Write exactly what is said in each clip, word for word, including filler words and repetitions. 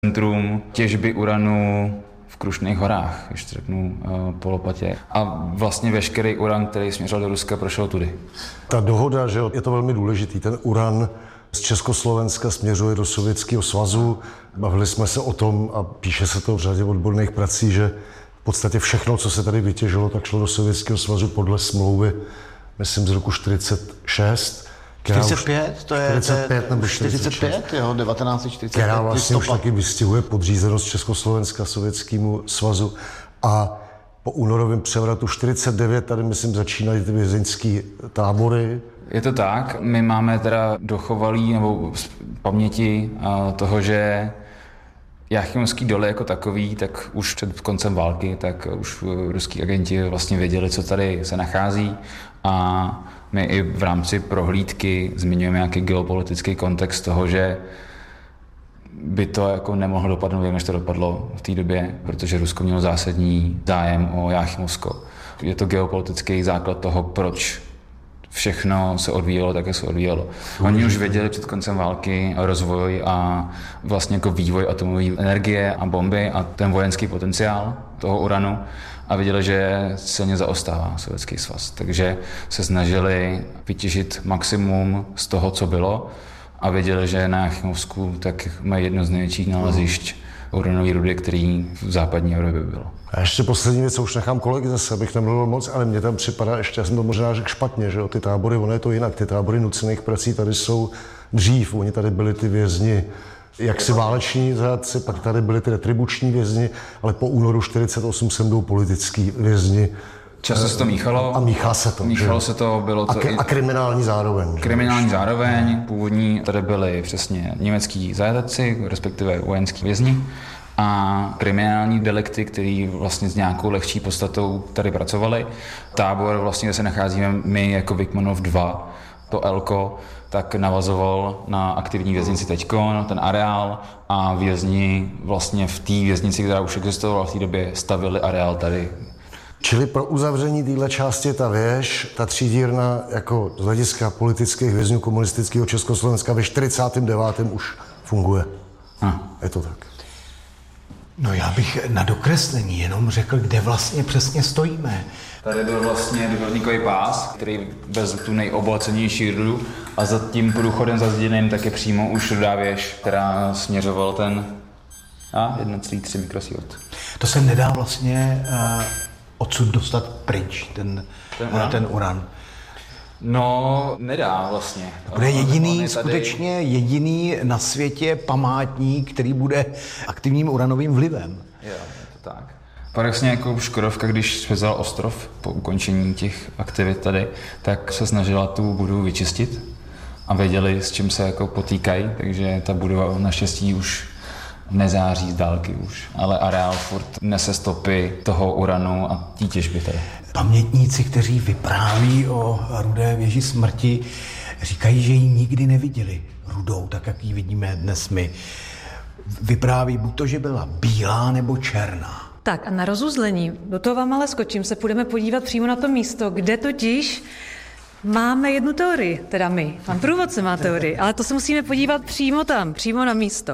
centrum těžby uranu v Krušných horách, ještě řeknu po lopatě. A vlastně veškerý uran, který směřoval do Ruska, prošel tudy. Ta dohoda, že je to velmi důležitý, ten uran z Československa směřuje do Sovětského svazu. Bavili jsme se o tom a píše se to v řadě odborných prací, že v podstatě všechno, co se tady vytěžilo, tak šlo do Sovětského svazu podle smlouvy, myslím, z roku čtyřicet šest. čtyřicet pět, to je čtyřicet pět nebo čtyřicet pět, jo, devatenáct set čtyřicet pět. Která vlastně listopad. už taky vystihuje podřízenost Československa Sovětskému svazu. A po únorovém převratu čtyřicet devět tady, myslím, začínají ty vězeňské tábory. Je to tak. My máme teda dochovalý nebo paměti toho, že Jáchymovský doly jako takový, tak už před koncem války, tak už ruský agenti vlastně věděli, co tady se nachází, a my i v rámci prohlídky zmiňujeme nějaký geopolitický kontext toho, že by to jako nemohlo dopadnout, jak než to dopadlo v té době, protože Rusko mělo zásadní zájem o Jáchymovsko. Je to geopolitický základ toho, proč všechno se odvíjelo tak, jak se odvíjelo. Oni už věděli před koncem války rozvoj a vlastně jako vývoj atomové energie a bomby a ten vojenský potenciál toho uranu a věděli, že silně zaostává Sovětský svaz. Takže se snažili vytěžit maximum z toho, co bylo, a věděli, že na Jáchymovsku tak mají jedno z největších nalezišť uranové rudy, který v západní Evropě bylo. A ještě poslední věc, co už nechám kolegy zase, abych nemluvil moc, ale mně tam připadá, ještě já jsem to možná řekl špatně, že jo, ty tábory, ono je to jinak, ty tábory nucených prací tady jsou dřív, oni tady byli ty vězni, jaksi váleční zrádci, pak tady byli ty retribuční vězni, ale po únoru čtyřicet osm sem jdou politický vězni. Často se to míchalo. A míchá se to. Míchalo že? se to, bylo to a, k- a kriminální zároveň. Že? Kriminální zároveň. Původní tady byli přesně německý zajatci, respektive vojenský vězni, a kriminální delikty, který vlastně s nějakou lehčí podstatou tady pracovali. Tábor, vlastně, kde se nacházíme my jako Vikmanov dva, to Elko, tak navazoval na aktivní věznici teďko, na ten areál, a vězni vlastně v té věznici, která už existovala v té době, stavili areál tady. Čili pro uzavření téhle části ta věž, ta třídírna jako z hlediska politických vězňů komunistického Československa ve čtyřicátém devátém už funguje. Hm. Je to tak. No já bych na dokreslení jenom řekl, kde vlastně přesně stojíme. Tady byl vlastně důvodníkový pás, který vezl tu nejobohacenější rudu, a za tím průchodem zazděným tak je přímo už rudá věž, která směřoval ten a jedna celá tři mikrosievert. To se nedá vlastně uh, odsud dostat pryč, ten, ten uran. ten uran. No, nedá vlastně. To bude jediný, tady... skutečně jediný na světě památník, který bude aktivním uranovým vlivem. Jo, je to tak. Paradoxně jako Škodovka, když svezal ostrov po ukončení těch aktivit tady, tak se snažila tu budovu vyčistit a věděli, s čím se jako potýkají, takže ta budova naštěstí už nezáří z dálky už, ale areál furt nese stopy toho uranu a té těžby tady. Pamětníci, kteří vypráví o rudé věži smrti, říkají, že ji nikdy neviděli rudou, tak jak ji vidíme dnes my. Vypráví buď to, že byla bílá nebo černá. Tak a na rozuzlení, do toho vám ale skočím, se půjdeme podívat přímo na to místo, kde totiž máme jednu teorii, teda my. Pan průvodce má teorii, ale to se musíme podívat přímo tam, přímo na místo.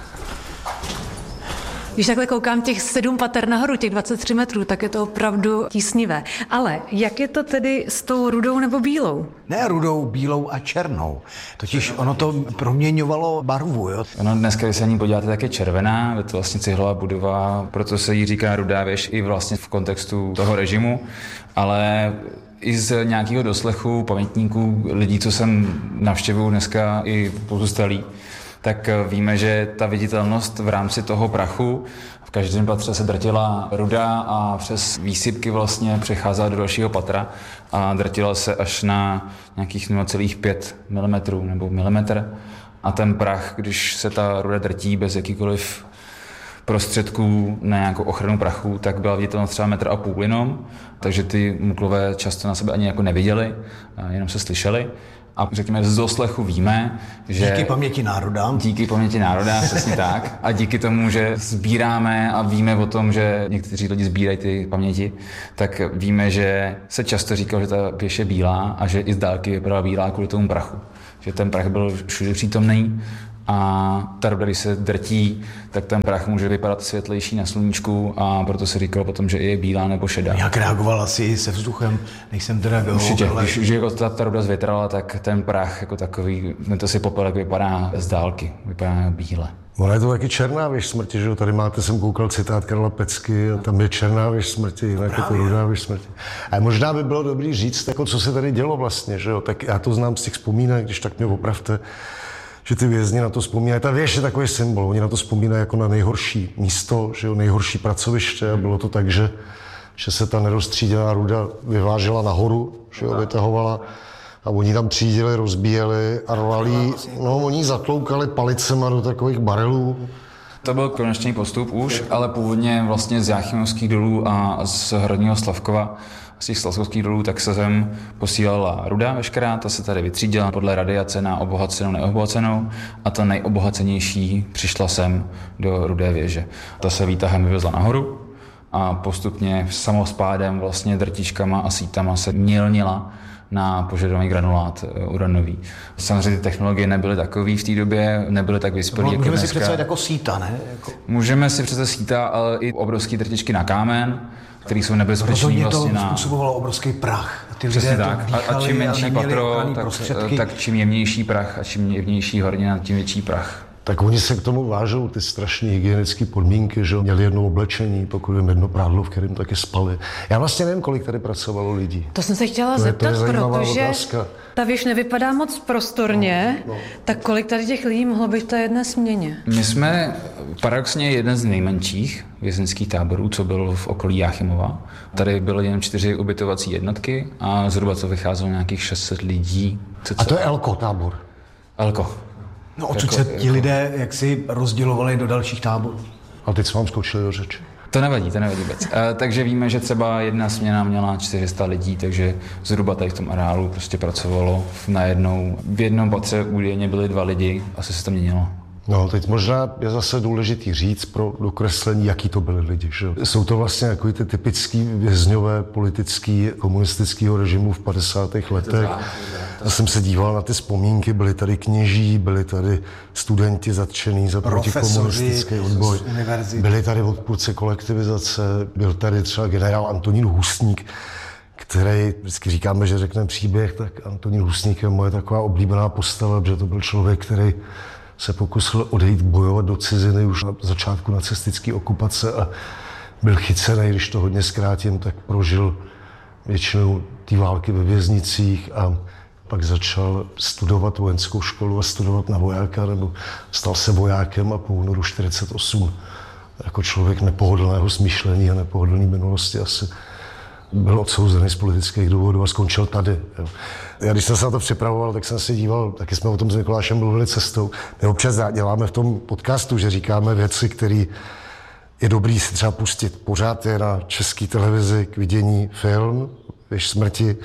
Když takhle koukám těch sedm pater nahoru, těch dvacet tři metrů, tak je to opravdu tísnivé. Ale jak je to tedy s tou rudou nebo bílou? Ne rudou, bílou a černou. Totiž ono to proměňovalo barvu, jo? Ono dneska, když se ní podíváte, tak je červená, je to vlastně cihlová budova, proto se jí říká rudá věž i vlastně v kontextu toho režimu, ale i z nějakého doslechu pamětníků, lidí, co jsem navštěvuju dneska, i pozůstalí, tak víme, že ta viditelnost v rámci toho prachu, v každém patře se drtila ruda a přes výsypky vlastně přecházela do dalšího patra a drtila se až na nějakých nula celá pět milimetrů nebo milimetr. A ten prach, když se ta ruda drtí bez jakýkoliv prostředků na nějakou ochranu prachu, tak byla viditelnost třeba metr a půl jenom, takže ty muklové často na sebe ani jako neviděli, jenom se slyšeli. A řekněme, z doslechu víme, že... Díky paměti národa. Díky paměti národa, přesně tak. A díky tomu, že sbíráme a víme o tom, že někteří lidi sbírají ty paměti, tak víme, že se často říkalo, že ta věž je bílá a že i z dálky vypadala bílá kvůli tomu prachu. Že ten prach byl všude přítomný a ta ruda, když se drtí, tak ten prach může vypadat světlejší na sluníčku a proto se říkalo potom, že je bílá nebo šedá. Jak reagoval asi se vzduchem, nejsem teda geolog. Určitě, ale... když, když ta, ta ruda zvětrala, tak ten prach jako takový, to si popelek vypadá z dálky, vypadá bíle. Ona je to taky černá věž smrti, že jo? Tady máte, jsem koukal citát Karla Pecky, a tam je černá věž smrti, jinak je to rudá věž smrti. A možná by bylo dobrý říct, jako, co se tady dělo vlastně, že jo? Tak já to znám z těch vzpomínek, když tak mě opravte, že ty vězni na to vzpomínají. Ta věž je takový symbol, oni na to vzpomínají jako na nejhorší místo, že jo? Nejhorší pracoviště, a bylo to tak, že, že se ta neroztříděná ruda vyvážela nahoru, že jo? Vytahovala. A oni tam třídili, rozbíjeli a rvali, no oni zatloukali palicema do takových barelů. To byl konečný postup už, ale původně vlastně z Jáchymovských dolů a z Hradního Slavkova, z těch slavkovských dolů, tak se sem posílala ruda veškerá, ta se tady vytřídila podle radiace na obohacenou, neobohacenou a ta nejobohacenější přišla sem do Rudé věže. Ta se výtahem vyvezla nahoru a postupně samospádem vlastně drtičkama a sítama se mělnila na požadovaný granulát uranový. Samozřejmě ty technologie nebyly takový v té době, nebyly tak vyspělé jako Můžeme dneska. si představit jako síta, ne? Jako... Můžeme si představit síta, ale i obrovské drtičky na kámen, které jsou nebezpečné Rozhodně vlastně to na... způsobovalo obrovský prach. Ty Přesně tak. A, a čím menší patro, tak, tak čím jemnější prach a čím jemnější hornina, tím větší prach. Tak oni se k tomu vážou, ty strašné hygienické podmínky, že měli jedno oblečení, pokud jim jedno prádlo, v kterém taky spali. Já vlastně nevím, kolik tady pracovalo lidí. To jsem se chtěla to zeptat, je, to je protože otázka. Ta věž nevypadá moc prostorně, no, no. Tak kolik tady těch lidí mohlo být v té jedné směně? My jsme paradoxně jeden z nejmenších vězeňských táborů, co byl v okolí Jáchymova. Tady byly jen čtyři ubytovací jednotky a zhruba to vycházelo nějakých šest set lidí. Co, co? A to je Elko tábor? Elko. No odsud se ti lidé jaksi rozdělovali do dalších táborů. A teď jsme vám skočili do řeči. To nevadí, to nevadí vůbec. E, takže víme, že třeba jedna směna měla čtyři sta lidí, takže zhruba tady v tom areálu prostě pracovalo najednou. V jednom patře údajně byli dva lidi, asi se to měnilo. No, teď možná je zase důležitý říct pro dokreslení, jaký to byli lidi. Že? Jsou to vlastně jako ty typický vězňové politický komunistického režimu v padesátých letech. Já jsem se díval na ty vzpomínky, byli tady kněží, byli tady studenti zatčený za protikomunistický odboj, byli tady odpůrci kolektivizace, byl tady třeba generál Antonín Husník, který, vždycky říkáme, že řekneme příběh, tak Antonín Husník je moje taková oblíbená postava, protože to byl člověk, který se pokusil odejít bojovat do ciziny už na začátku nacistické okupace a byl chycený, když to hodně zkrátím, tak prožil většinou té války ve věznicích a pak začal studovat vojenskou školu a studovat na vojáka, nebo stal se vojákem a po únoru čtyřicet osm jako člověk nepohodlného smýšlení a nepohodlné minulosti asi byl odsouzený z politických důvodů a skončil tady. Jo. Já když jsem se na to připravoval, tak jsem se díval, taky jsme o tom s Mikulášem mluvili cestou. My občas děláme v tom podcastu, že říkáme věci, které je dobrý si třeba pustit. Pořád je na české televizi k vidění film Věž smrti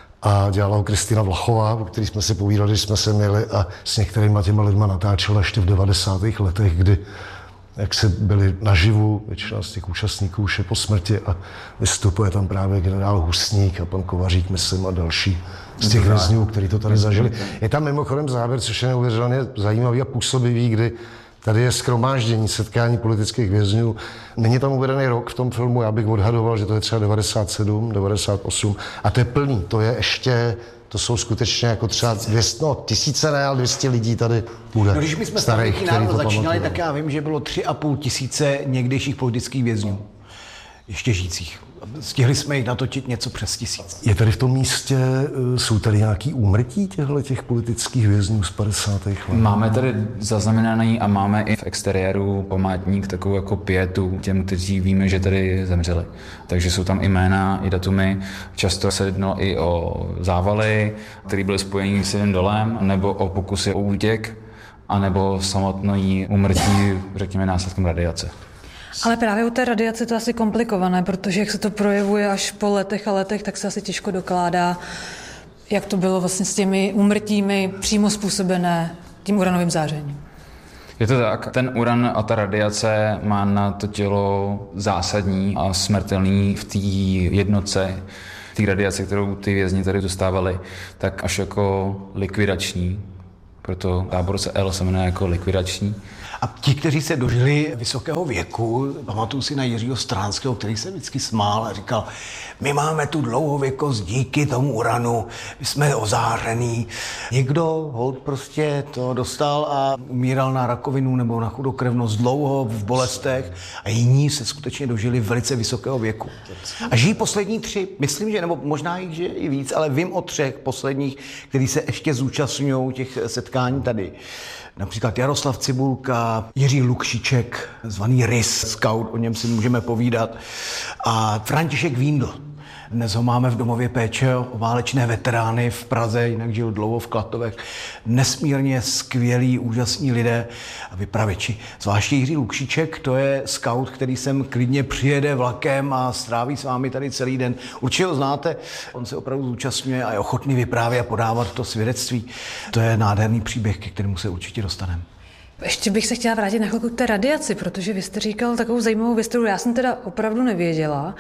a dělala ho Kristýna Vlachová, o který jsme si povídali, když jsme se měli a s některýma těma lidma natáčela ještě v devadesátých letech, kdy jak se byli naživu, většina z těch účastníků už je po smrti a vystupuje tam právě generál Husník a pan Kovařík, myslím, a další z těch vězňů, kteří to tady zažili. Je tam mimochodem závěr, což je neuvěřitelně zajímavý a působivý, kdy tady je shromáždění, setkání politických vězňů. Není tam uvedený rok v tom filmu, já bych odhadoval, že to je třeba devadesát sedm, devadesát osm a to je plný, to je ještě... To jsou skutečně jako třeba dvě stě, no, tisíce, ne, ale dvě stě lidí tady bude. No, když my jsme starých, starých, národ začínali, tak já vím, že bylo tři a půl tisíce někdejších politických vězňů, ještě žijících. Stihli jsme jich natočit něco přes tisíc. Je tady v tom místě, jsou tady nějaký úmrtí těchto těch politických vězňů z padesátých let? Máme tady zaznamenaný a máme i v exteriéru památník, takovou jako pietu těm, kteří víme, že tady zemřeli. Takže jsou tam jména i datumy. Často se jednalo i o závaly, které byly spojeny s jedním dolem, nebo o pokusy o útěk, anebo samotný úmrtí, řekněme, následkem radiace. Ale právě u té radiace to je asi komplikované, protože jak se to projevuje až po letech a letech, tak se asi těžko dokládá, jak to bylo vlastně s těmi úmrtími přímo způsobené tím uranovým zářením. Je to tak. Ten uran a ta radiace má na to tělo zásadní a smrtelný v té jednotce, té radiace, kterou ty vězni tady dostávali, tak až jako likvidační. proto tábor se L se jmenuje jako likvidační. A ti, kteří se dožili vysokého věku, pamatuju si na Jiřího Stránského, který se vždycky smál a říkal, my máme tu dlouhověkost díky tomu uranu, my jsme ozářený. Někdo holt prostě to dostal a umíral na rakovinu nebo na chudokrevnost dlouho v bolestech a jiní se skutečně dožili velice vysokého věku. A žijí poslední tři, myslím, že, nebo možná jich žije i víc, ale vím o třech posledních, kteří se ještě zúčastňují těch setkání tady. Například Jaroslav Cibulka, Jiří Lukšiček, zvaný Rys, scout, o něm si můžeme povídat, a František Víndl. Dnes ho máme v domově péče o válečné veterány v Praze, jinak žil dlouho v Klatovech. Nesmírně skvělí, úžasní lidé a vypravěči. Zvláště Jiří Lukšiček, to je scout, který sem klidně přijede vlakem a stráví s vámi tady celý den. Určitě ho znáte, on se opravdu zúčastňuje a je ochotný vyprávět a podávat to svědectví. To je nádherný příběh, ke kterému se určitě dostaneme. Ještě bych se chtěla vrátit na chvilku k té radiaci, protože vy jste říkal takovou zajímavou věc, kterou já jsem teda opravdu nevěděla,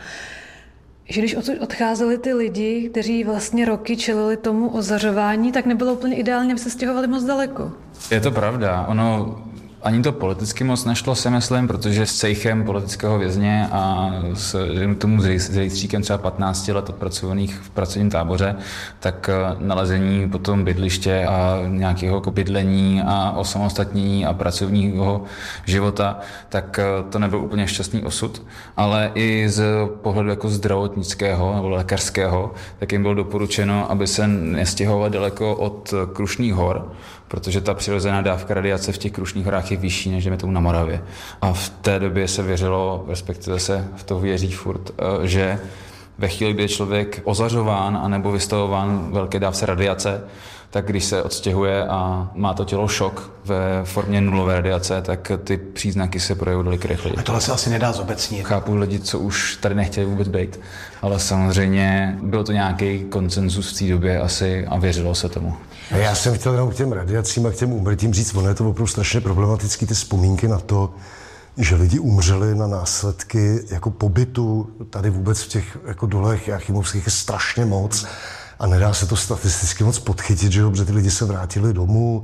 že když odsud odcházeli ty lidi, kteří vlastně roky čelili tomu ozařování, tak nebylo úplně ideálně, aby se stěhovali moc daleko. Je to pravda. Ono ani to politicky moc nešlo, si myslím, protože s cejchem politického vězně a s tomu rejstříkem třeba patnáct let odpracovaných v pracovním táboře, tak nalezení potom bydliště a nějakého bydlení a osamostatnění a pracovního života, tak to nebyl úplně šťastný osud. Ale i z pohledu jako zdravotnického nebo lékařského, tak jim bylo doporučeno, aby se nestěhovali daleko od Krušných hor, protože ta přirozená dávka radiace v těch Krušných horách je vyšší, než jdeme tomu na Moravě. A v té době se věřilo, respektive se v to věří furt, že ve chvíli, kdy je člověk ozařován anebo vystavován velké dávce radiace, tak když se odstěhuje a má to tělo šok ve formě nulové radiace, tak ty příznaky se projevují daleko rychleji. A tohle se asi nedá zobecnit. Chápu lidi, co už tady nechtěli vůbec být, ale samozřejmě byl to nějaký konsenzus v té době asi a věřilo se tomu. Já jsem chtěl jenom k těm radiacím a k těm úmrtím říct, ono je to opravdu strašně problematický, ty vzpomínky na to, že lidi umřeli na následky jako pobytu tady vůbec v těch jako dolech Jáchymovských je strašně moc a nedá se to statisticky moc podchytit, že jo, protože ty lidi se vrátili domů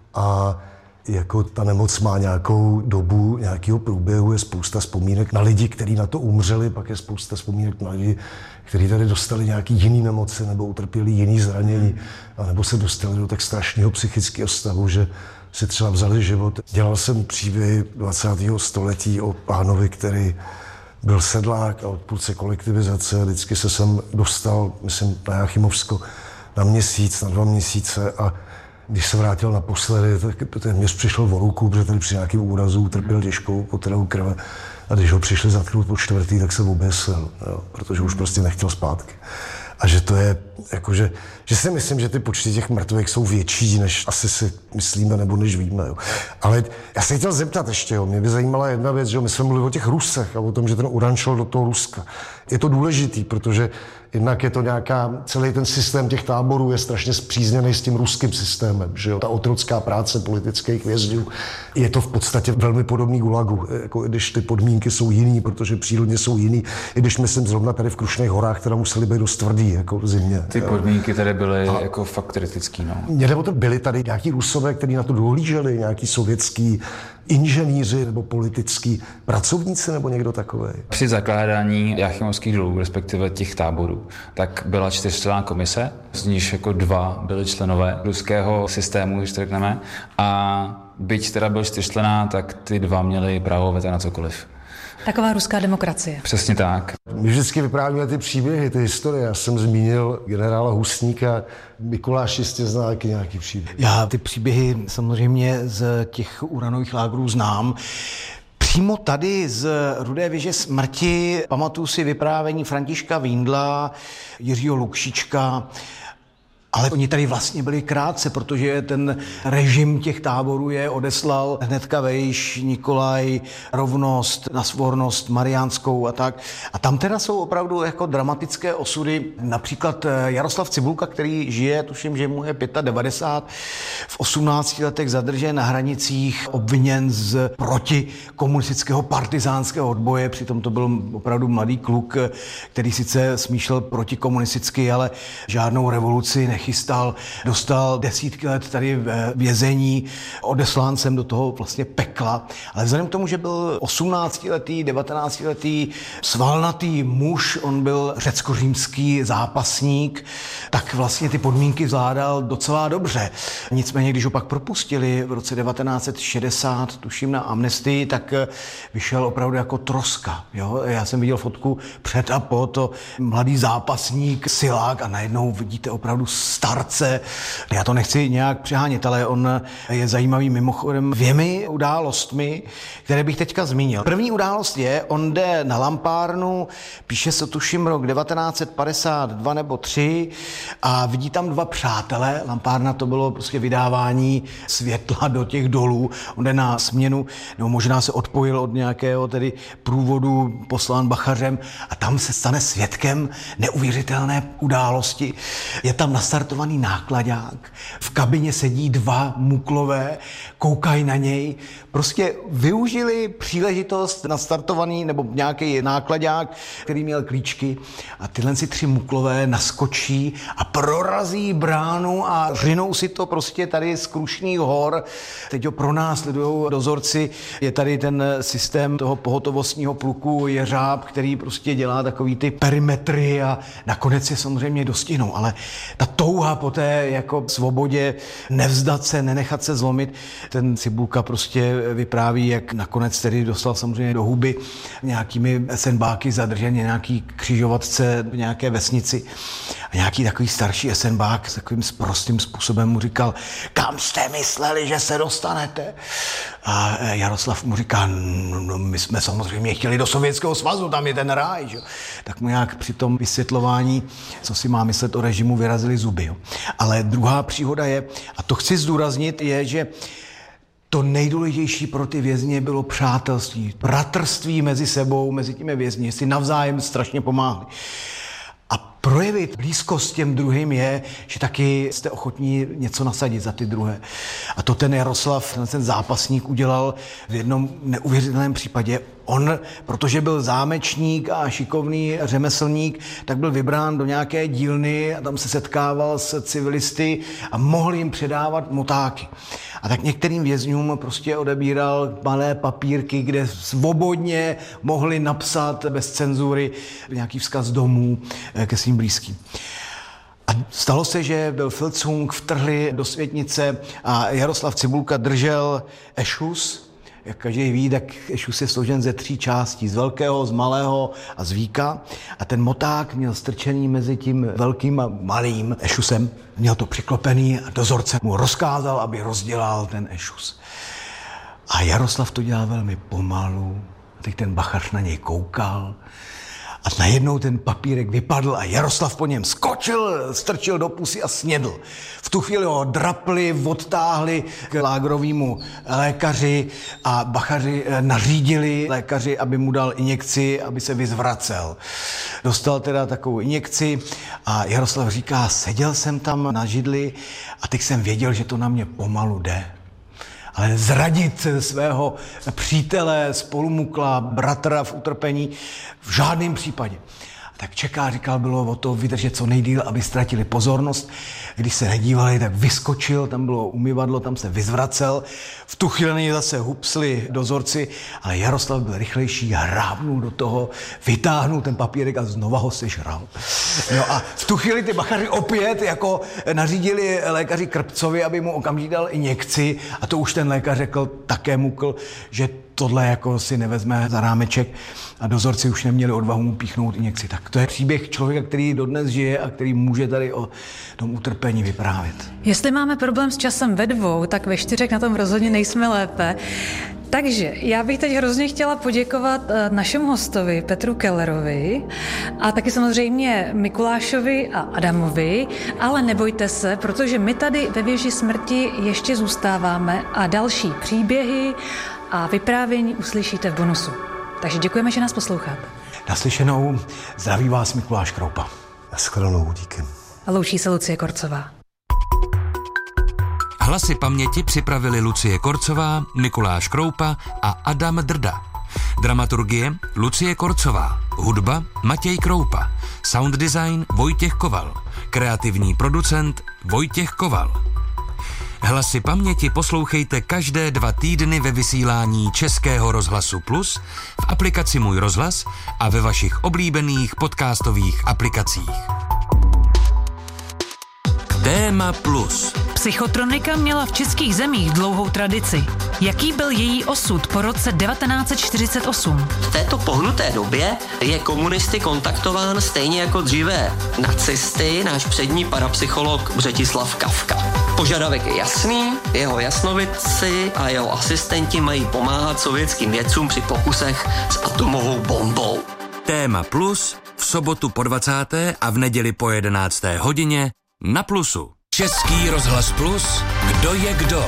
a jako ta nemoc má nějakou dobu, nějakého průběhu, je spousta vzpomínek na lidi, kteří na to umřeli, pak je spousta vzpomínek na lidi, kteří tady dostali nějaký jiný nemoci nebo utrpěli jiný zranění, nebo se dostali do tak strašného psychického stavu, že si třeba vzali život. Dělal jsem příběhy dvacátého století o pánovi, který byl sedlák a odpůrce kolektivizace. Vždycky se sem dostal, myslím, na Jáchymovsko na měsíc, na dva měsíce a když se vrátil naposledy, tak téměř přišel o ruku, protože tady při nějakým úrazu utrpěl těžkou potravu krve. A když ho přišli zatknout po čtvrtý, tak se oběsil, jo, protože už prostě nechtěl zpátky. A že to je, jakože, že si myslím, že ty počty těch mrtvých jsou větší, než asi si myslíme, nebo než víme. Jo. Ale já se chtěl zeptat ještě, jo. Mě by zajímala jedna věc, že jo. My jsme mluvili o těch Rusech a o tom, že ten uran šel do toho Ruska. Je to důležitý, protože jednak je to nějaká, celý ten systém těch táborů je strašně spřízněný s tím ruským systémem, že jo. Ta otrocká práce politických vězňů, je to v podstatě velmi podobný gulagu, jako když ty podmínky jsou jiný, protože přírodně jsou jiný, i když myslím zrovna tady v Krušných horách, teda museli být dost tvrdý, jako v zimě. Ty podmínky tady byly a jako fakt kritický, no. Mě nebo to byli tady nějaký Rusové, kteří na to dohlíželi, nějaký sovětský inženýři nebo politický pracovníci nebo někdo takový. Při zakládání Jáchymovských dolů, respektive těch táborů, tak byla čtyřčlenná komise, z níž jako dva byli členové ruského systému, když to řekneme, a byť teda byl čtyřčlenná, tak ty dva měli právo veta na cokoliv. Taková ruská demokracie. Přesně tak. My vždycky vyprávíme ty příběhy, ty historie. Já jsem zmínil generála Husníka, Mikuláš jistě zná nějaký příběh. Já ty příběhy samozřejmě z těch uranových lágrů znám. Přímo tady z Rudé věže smrti pamatuju si vyprávění Františka Víndla, Jiřího Lukšička, ale oni tady vlastně byli krátce, protože ten režim těch táborů je odeslal hnedka vejš, Nikolaj, Rovnost, na Svornost, Mariánskou a tak. A tam teda jsou opravdu jako dramatické osudy. Například Jaroslav Cibulka, který žije, tuším, že mu je devadesát pět, v osmnácti letech zadržen na hranicích, obviněn z protikomunistického partizánského odboje. Přitom to byl opravdu mladý kluk, který sice smýšlel protikomunisticky, ale žádnou revoluci nechtěl. vychystal, dostal desítky let tady ve vězení, odeslán jsem do toho vlastně pekla, ale vzhledem k tomu, že byl osmnáctiletý, devatenáctiletý, svalnatý muž, on byl řecko-římský zápasník, tak vlastně ty podmínky zvládal docela dobře. Nicméně, když ho pak propustili v roce devatenáct set šedesát, tuším na amnestii, tak vyšel opravdu jako troska. Jo? Já jsem viděl fotku před a po, to mladý zápasník, silák a najednou vidíte opravdu starce. Já to nechci nějak přehánět, ale on je zajímavý mimochodem dvěmi událostmi, které bych teďka zmínil. První událost je, on jde na lampárnu, píše se tuším rok devatenáct set padesát dva nebo tři a vidí tam dva přátelé. Lampárna to bylo prostě vydávání světla do těch dolů. On jde na směnu, nebo možná se odpojil od nějakého tedy průvodu poslán bachařem a tam se stane svědkem neuvěřitelné události. Je tam nastartovaný nákladák, v kabině sedí dva muklové, koukají na něj, prostě využili příležitost nastartovaný nebo nějaký nákladák, který měl klíčky a tyhle si tři muklové naskočí a prorazí bránu a řinou si to prostě tady z Krušných hor. Teď ho pronásledujou dozorci, je tady ten systém toho pohotovostního pluku Jeřáb, který prostě dělá takový ty perimetry a nakonec je samozřejmě dostihnou, ale ta touha po té jako svobodě, nevzdat se, nenechat se zlomit, ten Cibulka prostě vypráví, jak nakonec tedy dostal samozřejmě do huby nějakými esenbáky zadržen nějaký křižovatce v nějaké vesnici a nějaký takový starší esenbák s takovým sprostým způsobem mu říkal, kam jste mysleli, že se dostanete? A Jaroslav mu říká, no, my jsme samozřejmě chtěli do Sovětského svazu, tam je ten ráj. Že? Tak mu nějak při tom vysvětlování, co si má myslet o režimu, vyrazili zuby. Jo? Ale druhá příhoda je, a to chci zdůraznit, je, že to nejdůležitější pro ty vězně bylo přátelství, bratrství mezi sebou, mezi těmi vězni, si navzájem strašně pomáhali. A projevit blízkost těm druhým je, že taky jste ochotní něco nasadit za ty druhé. A to ten Jaroslav, ten zápasník udělal v jednom neuvěřitelném případě. On, protože byl zámečník a šikovný řemeslník, tak byl vybrán do nějaké dílny a tam se setkával s civilisty a mohl jim předávat motáky. A tak některým vězňům prostě odebíral malé papírky, kde svobodně mohli napsat bez cenzury nějaký vzkaz domů ke svým blízkým. A stalo se, že byl Filcung, vtrhli do světnice a Jaroslav Cibulka držel ešus. Jak každý ví, tak ešus je složen ze tří částí, z velkého, z malého a z víka. A ten moták měl strčený mezi tím velkým a malým ešusem. Měl to přiklopený a dozorce mu rozkázal, aby rozdělal ten ešus. A Jaroslav to dělal velmi pomalu. Teď ten bachař na něj koukal. A najednou ten papírek vypadl a Jaroslav po něm skočil, strčil do pusy a snědl. V tu chvíli ho drapli, odtáhli k lágrovému lékaři a bachaři nařídili lékaři, aby mu dal injekci, aby se vyzvracel. Dostal teda takovou injekci a Jaroslav říká, seděl jsem tam na židli a teď jsem věděl, že to na mě pomalu jde. Ale zradit svého přítele, spolumukla, bratra v utrpení v žádném případě. A tak čeká, říkal, bylo o to vydržet co nejdýl, aby ztratili pozornost. Když se nedívali, tak vyskočil, tam bylo umyvadlo, tam se vyzvracel. V tu chvíli zase hupsli dozorci, ale Jaroslav byl rychlejší, hrábnul do toho, vytáhnul ten papírek a znova ho sežral. No a v tu chvíli ty bachaři opět jako nařídili lékaři Krpcovi, aby mu okamžitě dal injekci a to už ten lékař řekl, také mukl, že tohle jako si nevezme za rámeček a dozorci už neměli odvahu mu píchnout injekci. Tak to je příběh člověka, který dodnes žije a který může tady o tom utrpení vyprávět. Jestli máme problém s časem ve dvou, tak ve čtyřech na tom rozhodně nejsme lépe. Takže já bych teď hrozně chtěla poděkovat našemu hostovi Petru Kellerovi a taky samozřejmě Mikulášovi a Adamovi, ale nebojte se, protože my tady ve Věži smrti ještě zůstáváme a další příběhy a vyprávění uslyšíte v bonusu. Takže děkujeme, že nás posloucháte. Naslyšenou, zdraví vás Mikuláš Kroupa. Naschledanou, díky. A loučí se Lucie Korcová. Hlasy paměti připravili Lucie Korcová, Mikuláš Kroupa a Adam Drda. Dramaturgie Lucie Korcová. Hudba Matěj Kroupa. Sound design Vojtěch Koval. Kreativní producent Vojtěch Koval. Hlasy paměti poslouchejte každé dva týdny ve vysílání Českého rozhlasu Plus, v aplikaci Můj rozhlas a ve vašich oblíbených podcastových aplikacích. Téma Plus. Psychotronika měla v českých zemích dlouhou tradici. Jaký byl její osud po roce devatenáct set čtyřicet osm? V této pohnuté době je komunisty kontaktován stejně jako dříve nacisty náš přední parapsycholog Břetislav Kafka. Požadavek je jasný, jeho jasnovidci a jeho asistenti mají pomáhat sovětským vědcům při pokusech s atomovou bombou. Téma Plus v sobotu po dvacáté a v neděli po jedenácté hodině na Plusu. Český rozhlas Plus, kdo je kdo?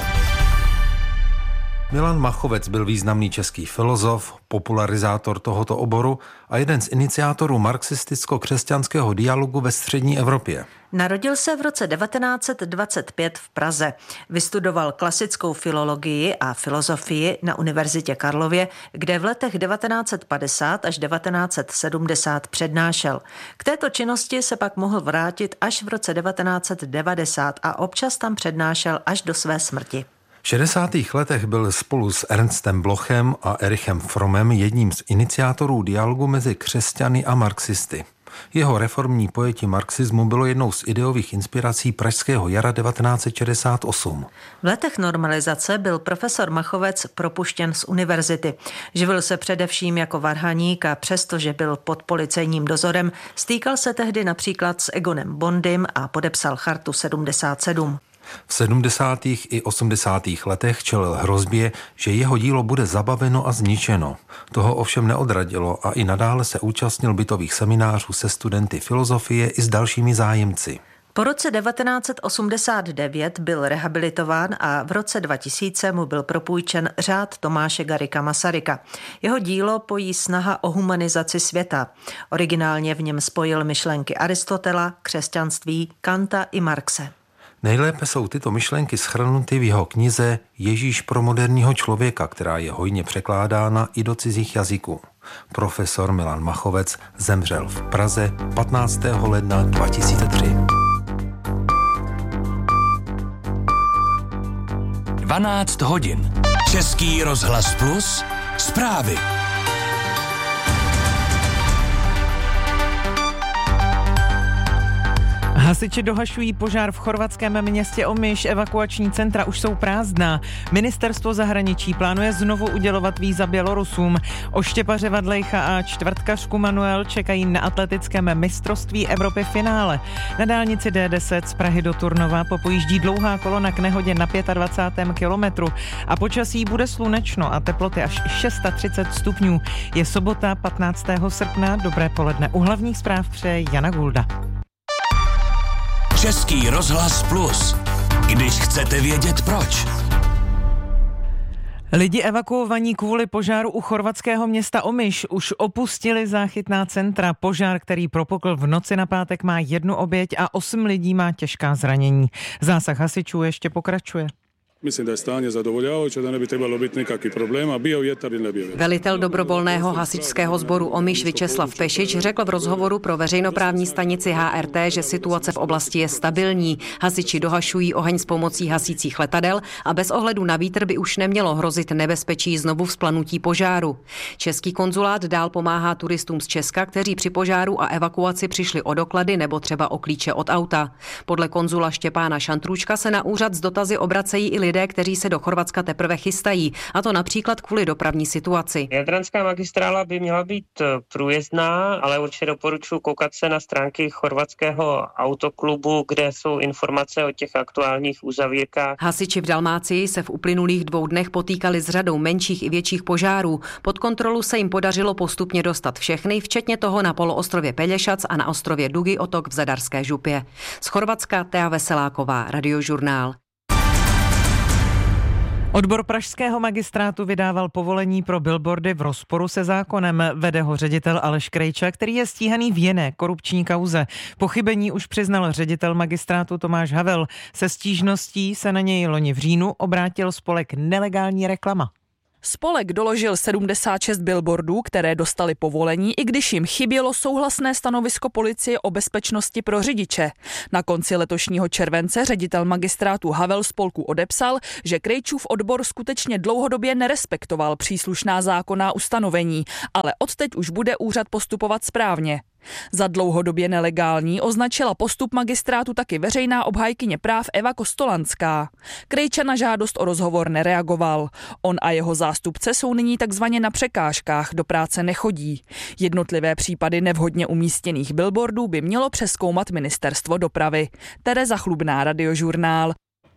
Milan Machovec byl významný český filozof, popularizátor tohoto oboru a jeden z iniciátorů marxisticko-křesťanského dialogu ve střední Evropě. Narodil se v roce devatenáct set dvacet pět v Praze. Vystudoval klasickou filologii a filozofii na Univerzitě Karlově, kde v letech devatenáct set padesát až devatenáct set sedmdesát přednášel. K této činnosti se pak mohl vrátit až v roce devatenáct set devadesát a občas tam přednášel až do své smrti. V šedesátých letech byl spolu s Ernstem Blochem a Erichem Frommem jedním z iniciátorů dialogu mezi křesťany a marxisty. Jeho reformní pojetí marxismu bylo jednou z ideových inspirací pražského jara devatenáct set šedesát osm. V letech normalizace byl profesor Machovec propuštěn z univerzity. Živil se především jako varhaník a přestože byl pod policejním dozorem, stýkal se tehdy například s Egonem Bondym a podepsal Chartu sedmdesát sedm. V sedmdesátých i osmdesátých letech čelil hrozbě, že jeho dílo bude zabaveno a zničeno. Toho ovšem neodradilo a i nadále se účastnil bytových seminářů se studenty filozofie i s dalšími zájemci. Po roce devatenáct set osmdesát devět byl rehabilitován a v roce dva tisíce mu byl propůjčen řád Tomáše Garrigua Masaryka. Jeho dílo pojí snaha o humanizaci světa. Originálně v něm spojil myšlenky Aristotela, křesťanství, Kanta i Marxe. Nejlépe jsou tyto myšlenky shrnuty v jeho knize Ježíš pro moderního člověka, která je hojně překládána i do cizích jazyků. Profesor Milan Machovec zemřel v Praze patnáctého ledna dva tisíce tři. dvanáct hodin. Český rozhlas Plus. Zprávy. Hasiči dohašují požár v chorvatském městě Omiš, evakuační centra už jsou prázdná. Ministerstvo zahraničí plánuje znovu udělovat víza Bělorusům. Oštěpaře Vadlejcha a čtvrtkařku Manuel čekají na atletickém mistrovství Evropy finále. Na dálnici D deset z Prahy do Turnova popojíždí dlouhá kolona k nehodě na dvacátém pátém kilometru a počasí bude slunečno a teploty až třicet šest stupňů. Je sobota patnáctého srpna, dobré poledne. U hlavních zpráv přeje Jana Gulda. Český rozhlas Plus. Když chcete vědět proč. Lidi evakuovaní kvůli požáru u chorvatského města Omiš už opustili záchytná centra. Požár, který propukl v noci na pátek, má jednu oběť a osm lidí má těžká zranění. Zásah hasičů ještě pokračuje. Myslím, da je stanje zadovoljavajuće, da ne bi trebalo biti nikakvih problema, bio vjetar ili ne bio vjetar. Velitel dobrovolného hasičského sboru Omiš Vyčeslav Pešič řekl v rozhovoru pro veřejnoprávní stanici H R T, že situace v oblasti je stabilní. Hasiči dohašují oheň s pomocí hasících letadel a bez ohledu na vítr by už nemělo hrozit nebezpečí znovu vzplanutí požáru. Český konzulát dál pomáhá turistům z Česka, kteří při požáru a evakuaci přišli o doklady nebo třeba o klíče od auta. Podle konzula Štěpána Šantrůčka se na úřad s dotazy obracejí i lidé, kteří se do Chorvatska teprve chystají, a to například kvůli dopravní situaci. Jadranská magistrála by měla být průjezdná, ale určitě doporučuji koukat se na stránky chorvatského autoklubu, kde jsou informace o těch aktuálních uzavírkách. Hasiči v Dalmácii se v uplynulých dvou dnech potýkali s řadou menších i větších požárů. Pod kontrolu se jim podařilo postupně dostat všechny, včetně toho na poloostrově Pelješac a na ostrově Dugi Otok v Zadarské župě. Z Chorvatska Tea Veseláková, Radiožurnál. Odbor pražského magistrátu vydával povolení pro billboardy v rozporu se zákonem. Vede ho ředitel Aleš Krejča, který je stíhaný v jiné korupční kauze. Pochybení už přiznal ředitel magistrátu Tomáš Havel. Se stížností se na něj loni v říjnu obrátil spolek Nelegální reklama. Spolek doložil sedmdesát šest billboardů, které dostali povolení, i když jim chybělo souhlasné stanovisko policie o bezpečnosti pro řidiče. Na konci letošního července ředitel magistrátu Havel spolku odepsal, že Krejčův odbor skutečně dlouhodobě nerespektoval příslušná zákonná ustanovení, ale odteď už bude úřad postupovat správně. Za dlouhodobě nelegální označila postup magistrátu taky veřejná obhájkyně práv Eva Kostolanská. Krejča na žádost o rozhovor nereagoval. On a jeho zástupce jsou nyní takzvaně na překážkách, do práce nechodí. Jednotlivé případy nevhodně umístěných billboardů by mělo přezkoumat ministerstvo dopravy. Tereza Chlubná, Radiožurnál.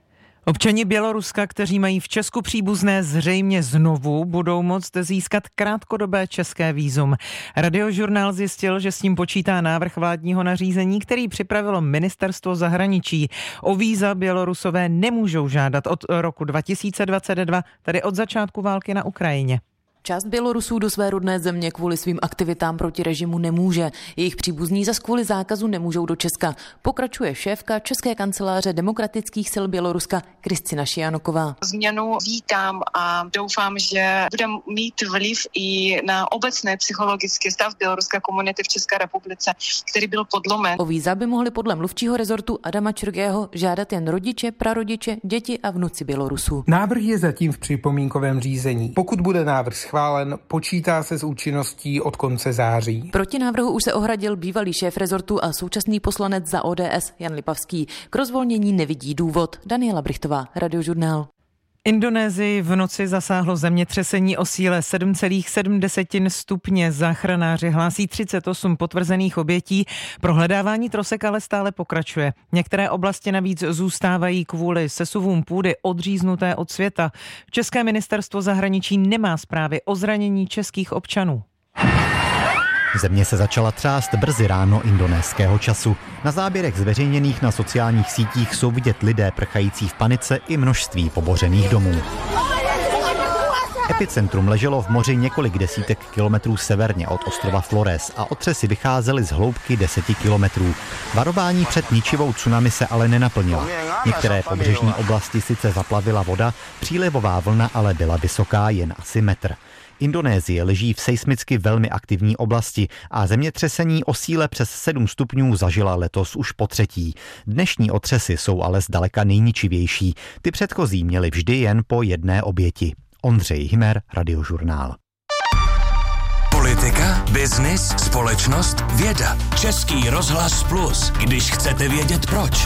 Občani Běloruska, kteří mají v Česku příbuzné, zřejmě znovu budou moct získat krátkodobé české vízum. Radiožurnál zjistil, že s ním počítá návrh vládního nařízení, který připravilo ministerstvo zahraničí. O víza Bělorusové nemůžou žádat od roku dva tisíce dvacet dva, tedy od začátku války na Ukrajině. Část Bělorusů do své rodné země kvůli svým aktivitám proti režimu nemůže. Jejich příbuzní zas kvůli zákazu nemůžou do Česka. Pokračuje šéfka České kanceláře demokratických sil Běloruska Kristina Šianoková. Změnu vítám a doufám, že bude mít vliv i na obecný psychologický stav běloruské komunity v České republice, který byl podlomen. O víza by mohli podle mluvčího rezortu Adama Čurgého žádat jen rodiče, prarodiče, děti a vnuci Bělorusů. Návrh je zatím v připomínkovém řízení. Pokud bude návrh schválen, počítá se s účinností od konce září. Proti návrhu už se ohradil bývalý šéf rezortu a současný poslanec za O D S Jan Lipavský. K rozvolnění nevidí důvod. Daniela Brichtová, Radiožurnál. Indonésii v noci zasáhlo zemětřesení o síle sedm celá sedm stupně. Záchranáři hlásí třicet osm potvrzených obětí. Prohledávání trosek ale stále pokračuje. Některé oblasti navíc zůstávají kvůli sesuvům půdy odříznuté od světa. České ministerstvo zahraničí nemá zprávy o zranění českých občanů. Země se začala třást brzy ráno indonéského času. Na záběrech zveřejněných na sociálních sítích jsou vidět lidé prchající v panice i množství pobořených domů. Epicentrum leželo v moři několik desítek kilometrů severně od ostrova Flores a otřesy vycházely z hloubky deseti kilometrů. Varování před ničivou tsunami se ale nenaplnilo. Některé pobřežní oblasti sice zaplavila voda, přílivová vlna ale byla vysoká jen asi metr. Indonésie leží v seismicky velmi aktivní oblasti a zemětřesení o síle přes sedm stupňů zažila letos už po třetí. Dnešní otřesy jsou ale zdaleka nejničivější. Ty předchozí měly vždy jen po jedné oběti. Ondřej Himer, Radiožurnál. Politika, biznis, společnost, věda. Český rozhlas Plus, když chcete vědět proč.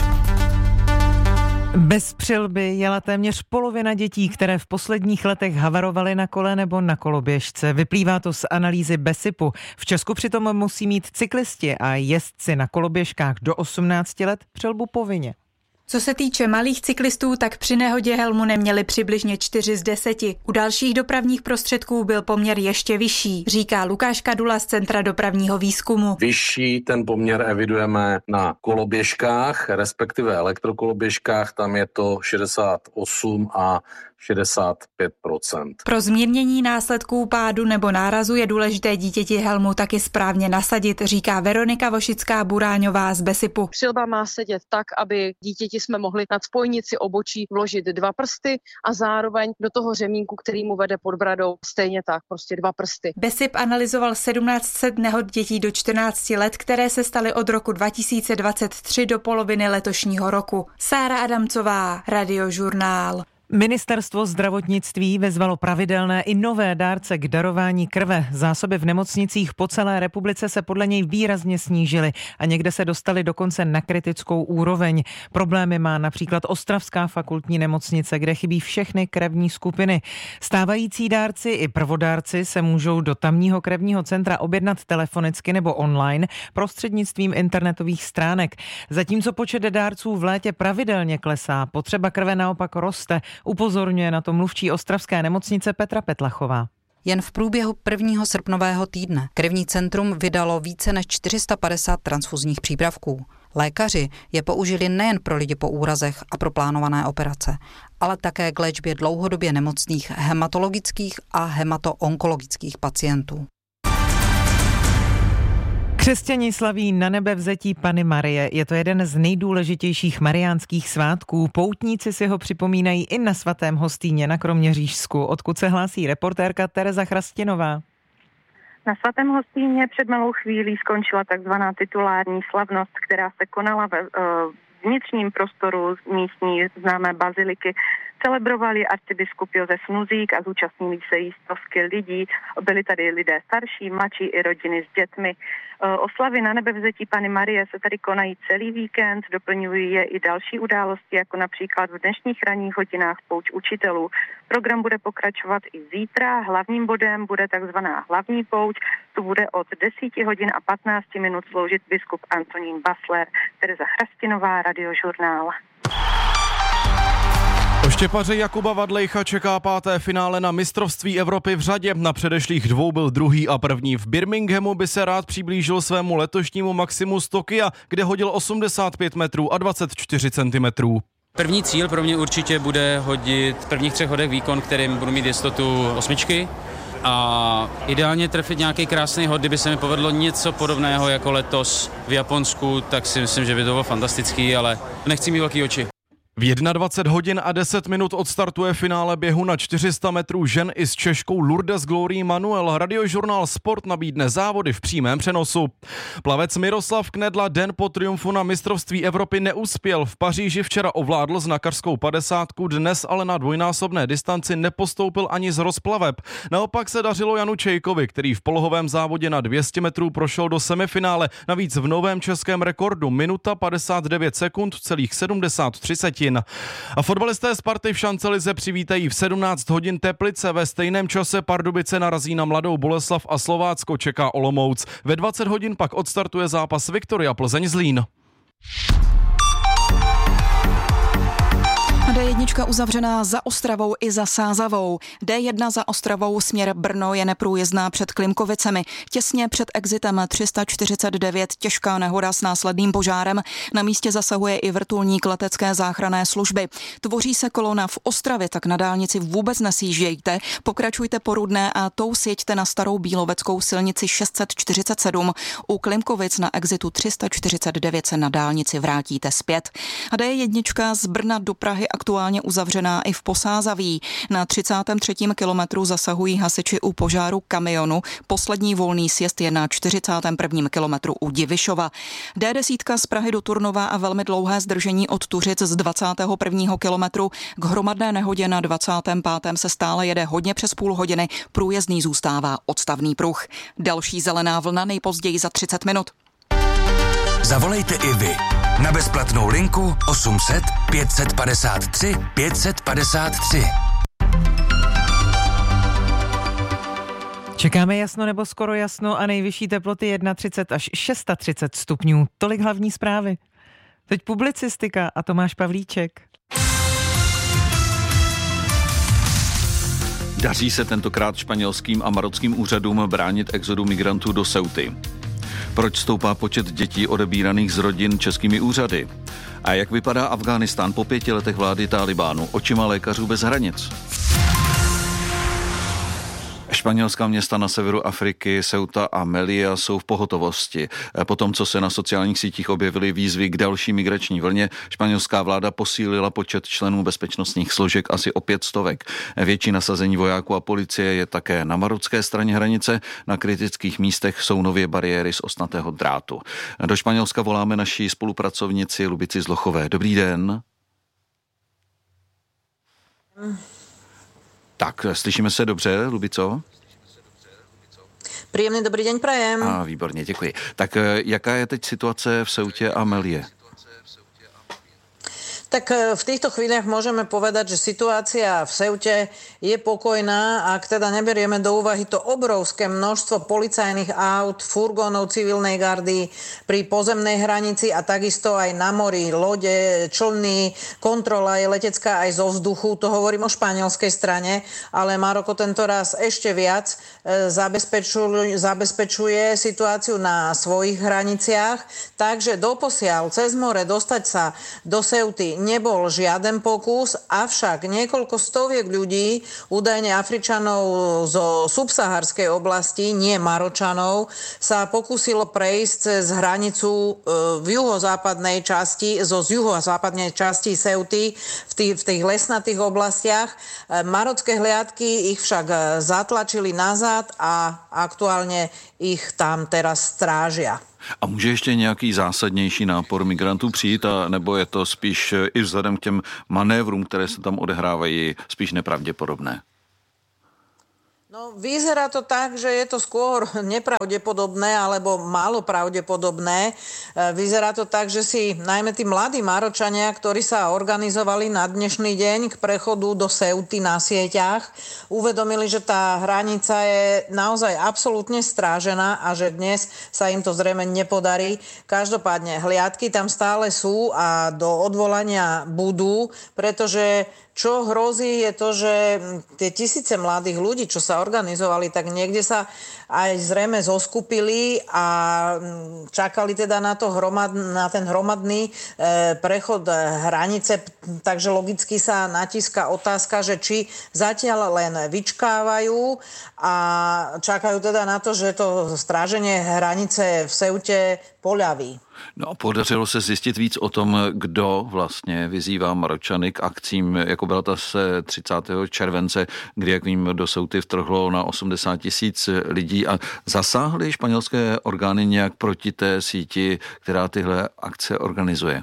Bez přilby jela téměř polovina dětí, které v posledních letech havarovaly na kole nebo na koloběžce. Vyplývá to z analýzy BESIPu. V Česku přitom musí mít cyklisti a jezdci na koloběžkách do osmnácti let přilbu povinně. Co se týče malých cyklistů, tak při nehodě helmu neměli přibližně čtyři z deseti. U dalších dopravních prostředků byl poměr ještě vyšší, říká Lukáš Kadula z Centra dopravního výzkumu. Vyšší ten poměr evidujeme na koloběžkách, respektive elektrokoloběžkách, tam je to šedesát osm a šedesát pět procent. Pro zmírnění následků pádu nebo nárazu je důležité dítěti helmu taky správně nasadit, říká Veronika Vošická-Buráňová z BESIPu. Přilba má sedět tak, aby dítěti jsme mohli nad spojnici obočí vložit dva prsty a zároveň do toho řemínku, který mu vede pod bradou, stejně tak, prostě dva prsty. BESIP analyzoval sedmnáct set nehod dětí do čtrnácti let, které se staly od roku dva tisíce dvacet tři do poloviny letošního roku. Sára Adamcová, Radiožurnál. Ministerstvo zdravotnictví vezvalo pravidelné i nové dárce k darování krve. Zásoby v nemocnicích po celé republice se podle něj výrazně snížily a někde se dostaly dokonce na kritickou úroveň. Problémy má například Ostravská fakultní nemocnice, kde chybí všechny krevní skupiny. Stávající dárci i prvodárci se můžou do tamního krevního centra objednat telefonicky nebo online prostřednictvím internetových stránek. Zatímco počet dárců v létě pravidelně klesá, potřeba krve naopak roste. Upozorňuje na to mluvčí ostravské nemocnice Petra Petlachová. Jen v průběhu prvního srpnového týdne krevní centrum vydalo více než čtyři sta padesát transfuzních přípravků. Lékaři je použili nejen pro lidi po úrazech a pro plánované operace, ale také k léčbě dlouhodobě nemocných hematologických a hematoonkologických pacientů. Křesťané slaví na nebevzetí Panny Marie. Je to jeden z nejdůležitějších mariánských svátků. Poutníci si ho připomínají i na svatém Hostýně na Kroměřížsku, odkud se hlásí reportérka Tereza Chrastinová. Na svatém Hostýně před malou chvílí skončila takzvaná titulární slavnost, která se konala ve vnitřním prostoru místní známé baziliky. Celebrovali arcibiskup Josef Nuzík a zúčastnili se jí stovky lidí. Byli tady lidé starší, mladší i rodiny s dětmi. Oslavy na nebevzetí Panny Marie se tady konají celý víkend, doplňují je i další události, jako například v dnešních ranních hodinách pouč učitelů. Program bude pokračovat i zítra. Hlavním bodem bude takzvaná hlavní pouč. Tu bude od deseti hodin a patnácti minut sloužit biskup Antonín Basler. Tereza Chrastinová, Radiožurnál. Oštěpaře Jakuba Vadlejcha čeká páté finále na mistrovství Evropy v řadě. Na předešlých dvou byl druhý a první. V Birminghamu by se rád přiblížil svému letošnímu maximu z Tokia, kde hodil osmdesát pět metrů a dvacet čtyři centimetrů. První cíl pro mě určitě bude hodit v prvních třech hodech výkon, kterým budu mít jistotu osmičky. A ideálně trefit nějaký krásný hod, kdyby se mi povedlo něco podobného jako letos v Japonsku, tak si myslím, že by to bylo fantastický, ale nechci mít velký oči. V dvacet jedna hodin a deset minut odstartuje finále běhu na čtyři sta metrů žen i s Češkou Lourdes Glory Manuel. Radiožurnál Sport nabídne závody v přímém přenosu. Plavec Miroslav Knedla den po triumfu na mistrovství Evropy neuspěl. V Paříži včera ovládl znakařskou padesátku, dnes ale na dvojnásobné distanci nepostoupil ani z rozplaveb. Naopak se dařilo Janu Čejkovi, který v polohovém závodě na dvě stě metrů prošel do semifinále. Navíc v novém českém rekordu minuta padesát devět sekund, celých sedmdesát tři setin. A fotbalisté Sparty v šancelize přivítají v sedmnáct hodin Teplice. Ve stejném čase Pardubice narazí na Mladou Boleslav a Slovácko čeká Olomouc. Ve dvacet hodin pak odstartuje zápas Viktoria Plzeň Zlín. dé jedna uzavřená za Ostravou i za Sázavou. dé jedna za Ostravou směr Brno je neprůjezdná před Klimkovicemi. Těsně před exitem tři sta čtyřicet devět těžká nehoda s následným požárem. Na místě zasahuje i vrtulník letecké záchranné služby. Tvoří se kolona v Ostravě, tak na dálnici vůbec nesjíždějte. Pokračujte po Rudné a tou sjeďte na starou bíloveckou silnici šest set čtyřicet sedm. U Klimkovic na exitu tři sta čtyřicet devět se na dálnici vrátíte zpět. A dé jedna z Brna do Prahy aktuálně uzavřená i v Posázaví. Na třicátém třetím kilometru zasahují hasiči u požáru kamionu. Poslední volný sjezd je na čtyřicátém prvním kilometru u Divišova. dé deset z Prahy do Turnova a velmi dlouhé zdržení od Tuřic z dvacátého prvního kilometru. K hromadné nehodě na dvacátém pátém se stále jede hodně přes půl hodiny. Průjezdný zůstává odstavný pruh. Další zelená vlna nejpozději za třicet minut. Zavolejte i vy na bezplatnou linku osm set pět set padesát tři pět set padesát tři. Čekáme jasno nebo skoro jasno a nejvyšší teploty třicet jedna až třicet šest stupňů. Tolik hlavní zprávy. Teď publicistika a Tomáš Pavlíček. Daří se tentokrát španělským a marockým úřadům bránit exodu migrantů do Ceuty. Proč stoupá počet dětí odebíraných z rodin českými úřady? A jak vypadá Afghánistán po pěti letech vlády Talibánu očima lékařů bez hranic? Španělská města na severu Afriky, Ceuta a Melilla, jsou v pohotovosti. Po tom, co se na sociálních sítích objevily výzvy k další migrační vlně, španělská vláda posílila počet členů bezpečnostních složek asi o pět stovek. Větší nasazení vojáků a policie je také na marocké straně hranice. Na kritických místech jsou nově bariéry z ostnatého drátu. Do Španělska voláme naší spolupracovnici Lubici Zlochové. Dobrý den. Hmm. Tak, slyšíme se dobře, Lubico? Príjemný dobrý deň prajem. A výborně, děkuji. Tak jaká je teď situace v Ceutě a Melille? Tak v týchto chvíľach môžeme povedať, že situácia v Ceute je pokojná, ak teda neberieme do úvahy to obrovské množstvo policajných aut, furgónov civilnej gardy pri pozemnej hranici a takisto aj na mori, lode, člny, kontrola je letecká aj zo vzduchu, to hovorím o španielskej strane, ale Maroko tento raz ešte viac zabezpečuje, zabezpečuje situáciu na svojich hraniciach, takže doposiaľ cez more dostať sa do Ceuty nebol žiaden pokus, avšak niekoľko stoviek ľudí, údajne Afričanov zo subsaharskej oblasti, nie Maročanov, sa pokúsilo prejsť cez hranicu v juhozápadnej časti, zo juhozápadnej časti Ceuty v tých, v tých lesnatých oblastiach. Marocké hliadky ich však zatlačili nazad a aktuálne ich tam teraz strážia. A může ještě nějaký zásadnější nápor migrantů přijít, a nebo je to spíš i vzhledem k těm manévrům, které se tam odehrávají, spíš nepravděpodobné? No, vyzerá to tak, že je to skôr nepravdepodobné alebo málo pravdepodobné. Vyzerá to tak, že si najmä tí mladí Maročania, ktorí sa organizovali na dnešný deň k prechodu do Ceuty na sieťach, uvedomili, že tá hranica je naozaj absolútne strážená a že dnes sa im to zrejme nepodarí. Každopádne hliadky tam stále sú a do odvolania budú, pretože čo hrozí je to, že tie tisíce mladých ľudí, čo sa organizovali, tak niekde sa aj zrejme zoskupili a čakali teda na, to hromad, na ten hromadný e, prechod hranice. Takže logicky sa natíska otázka, že či zatiaľ len vyčkávajú a čakajú teda na to, že to stráženie hranice v Ceute poľaví. No, podařilo se zjistit víc o tom, kdo vlastně vyzývá Maročany k akcím, jako byla ta se třicátého července, kdy, jak vím, do Ceuty vtrhlo na osmdesát tisíc lidí, a zasáhly španělské orgány nějak proti té síti, která tyhle akce organizuje?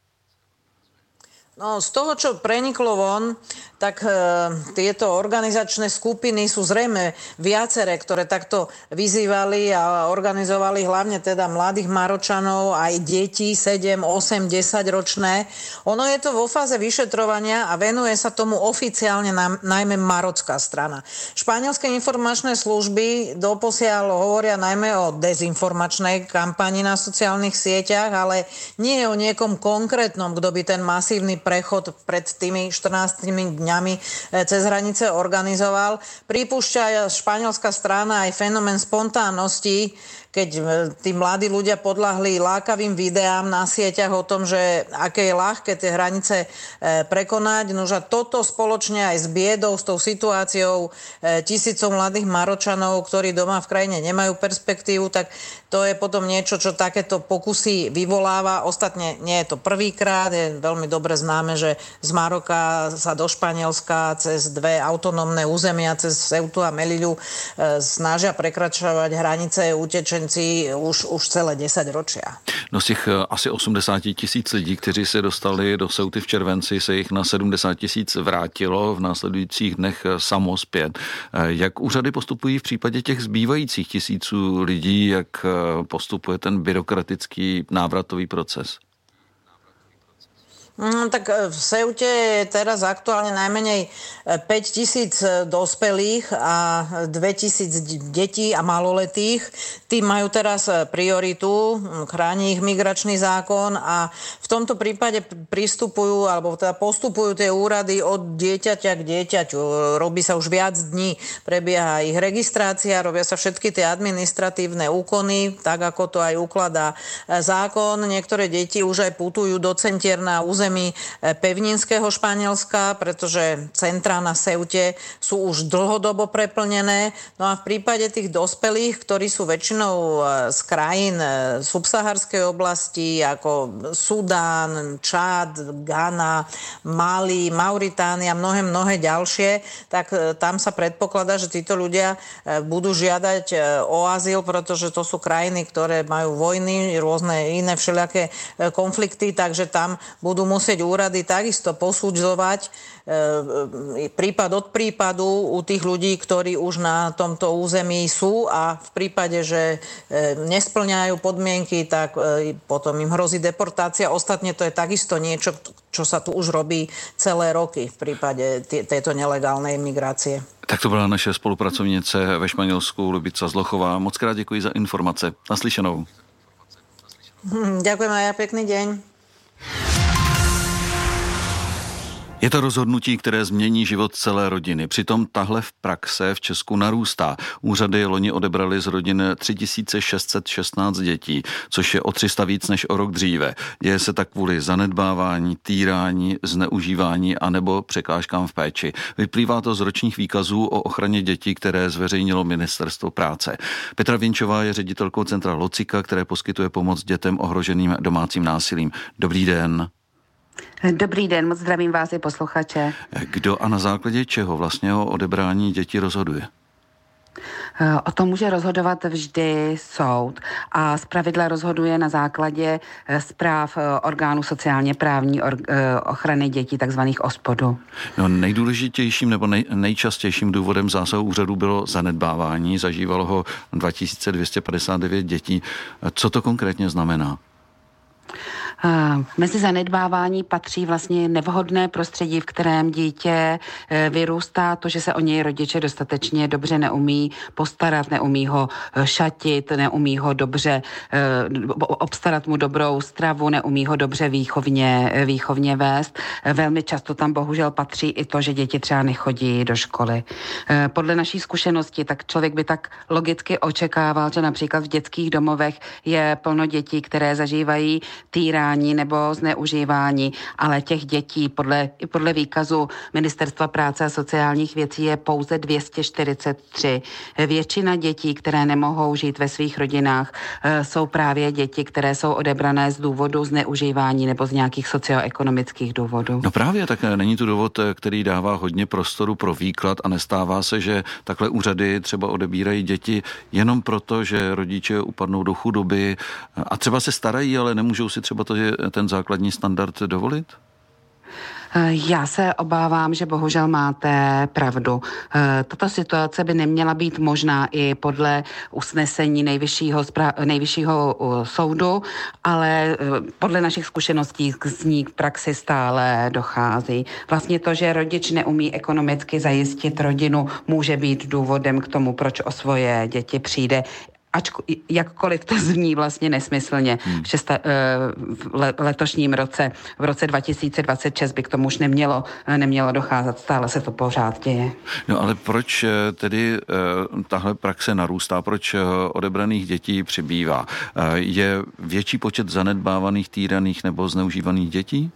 No, z toho, čo preniklo von, tak e, tieto organizačné skupiny sú zrejme viaceré, ktoré takto vyzývali a organizovali hlavne teda mladých Maročanov, aj deti sedem, osem, desať ročné. Ono je to vo fáze vyšetrovania a venuje sa tomu oficiálne na, najmä marocká strana. Španielské informačné služby doposiaľ hovoria najmä o dezinformačnej kampani na sociálnych sieťach, ale nie o niekom konkrétnom, kto by ten masívny prechod pred tými štrnástimi dňami cez hranice organizoval. Pripúšťa španielská strana aj fenomén spontánnosti, keď tí mladí ľudia podľahli lákavým videám na sieťach o tom, že aké je ľahké tie hranice prekonať. Nože toto spoločne aj s biedou, s tou situáciou tisícov mladých Maročanov, ktorí doma v krajine nemajú perspektívu, tak to je potom niečo, čo takéto pokusy vyvoláva. Ostatne nie je to prvýkrát, je veľmi dobre známe, že z Maroka sa do Španielska cez dve autonómne územia, cez Ceutu a Melillu, snažia prekračovať hranice utečenci už, už celé desať ročia. No z těch asi osmdesát tisíc lidí, kteří se dostali do Ceuty v červenci, se jich na sedmdesát tisíc vrátilo v následujících dnech samo zpět. Jak úřady postupují v případě těch zbývajících tisíců lidí, jak postupuje ten byrokratický návratový proces? Mm, tak v Ceute je teraz aktuálne najmenej päť tisíc dospelých a dvetisíc detí a maloletých. Tí majú teraz prioritu, chráni ich migračný zákon a v tomto prípade pristupujú, alebo teda postupujú tie úrady od dieťaťa k dieťaťu. Robí sa už viac dní, prebieha ich registrácia, robia sa všetky tie administratívne úkony, tak ako to aj ukladá zákon. Niektoré deti už aj putujú do centier na území pevninského Španielska, pretože centrá na Ceute sú už dlhodobo preplnené. No a v prípade tých dospelých, ktorí sú väčšinou z krajín subsaharskej oblasti, ako Sudán, Čad, Ghana, Mali, Mauritánia, mnohé, mnohé ďalšie, tak tam sa predpokladá, že títo ľudia budú žiadať o azyl, pretože to sú krajiny, ktoré majú vojny, rôzne iné všelijaké konflikty, takže tam budú musieť úrady takisto posudzovať e, prípad od prípadu u tých ľudí, ktorí už na tomto území sú a v prípade, že e, nesplňajú podmienky, tak e, potom im hrozí deportácia. Ostatne to je takisto niečo, čo sa tu už robí celé roky v prípade t- tejto nelegálnej migrácie. Tak to byla naše spolupracovnice ve Španělsku Lubica Zlochová. Moc krát děkuji za informace. Naslyšenou. Hm, ďakujem aj ja, pekný deň. Je Je to rozhodnutí, které změní život celé rodiny. Přitom tahle v praxe v Česku narůstá. Úřady loni odebrali z rodin tři tisíce šest set šestnáct dětí, což je o tři sta víc než o rok dříve. Děje se tak kvůli zanedbávání, týrání, zneužívání anebo překážkám v péči. Vyplývá to z ročních výkazů o ochraně dětí, které zveřejnilo Ministerstvo práce. Petra Vinčová je ředitelkou centra Locika, které poskytuje pomoc dětem ohroženým domácím násilím. Dobrý den. Dobrý den, moc zdravím vás i posluchače. Kdo a na základě čeho vlastně o odebrání dětí rozhoduje? O tom může rozhodovat vždy soud a zpravidla rozhoduje na základě zpráv orgánů sociálně právní ochrany dětí, takzvaných OSPODů. No, nejdůležitějším nebo nej, nejčastějším důvodem zásahu úřadu bylo zanedbávání. Zažívalo ho dva tisíce dvě stě padesát devět dětí. Co to konkrétně znamená? Uh, mezi zanedbávání patří vlastně nevhodné prostředí, v kterém dítě uh, vyrůstá, to, že se o něj rodiče dostatečně dobře neumí postarat, neumí ho uh, šatit, neumí ho dobře uh, obstarat mu dobrou stravu, neumí ho dobře výchovně, uh, výchovně vést. Uh, velmi často tam bohužel patří i to, že děti třeba nechodí do školy. Uh, podle naší zkušenosti, tak člověk by tak logicky očekával, že například v dětských domovech je plno dětí, které zažívají týrání nebo zneužívání, ale těch dětí podle, podle výkazu Ministerstva práce a sociálních věcí je pouze dvě stě čtyřicet tři. Většina dětí, které nemohou žít ve svých rodinách, jsou právě děti, které jsou odebrané z důvodu zneužívání nebo z nějakých socioekonomických důvodů. No právě, tak není to důvod, který dává hodně prostoru pro výklad a nestává se, že takhle úřady třeba odebírají děti jenom proto, že rodiče upadnou do chudoby a třeba se starají, ale nemůžou si třeba to ten základní standard dovolit? Já se obávám, že bohužel máte pravdu. Tato situace by neměla být možná i podle usnesení nejvyššího, nejvyššího soudu, ale podle našich zkušeností z ní k praxi stále dochází. Vlastně to, že rodič neumí ekonomicky zajistit rodinu, může být důvodem k tomu, proč o svoje děti přijde. Ačko, jakkoliv to zní vlastně nesmyslně, hmm. v, šesta, v letošním roce, v roce dva tisíce dvacet šest by k tomu už nemělo, nemělo docházet, stále se to pořád děje. No ale proč tedy tahle praxe narůstá, proč odebraných dětí přibývá? Je větší počet zanedbávaných, týraných nebo zneužívaných dětí?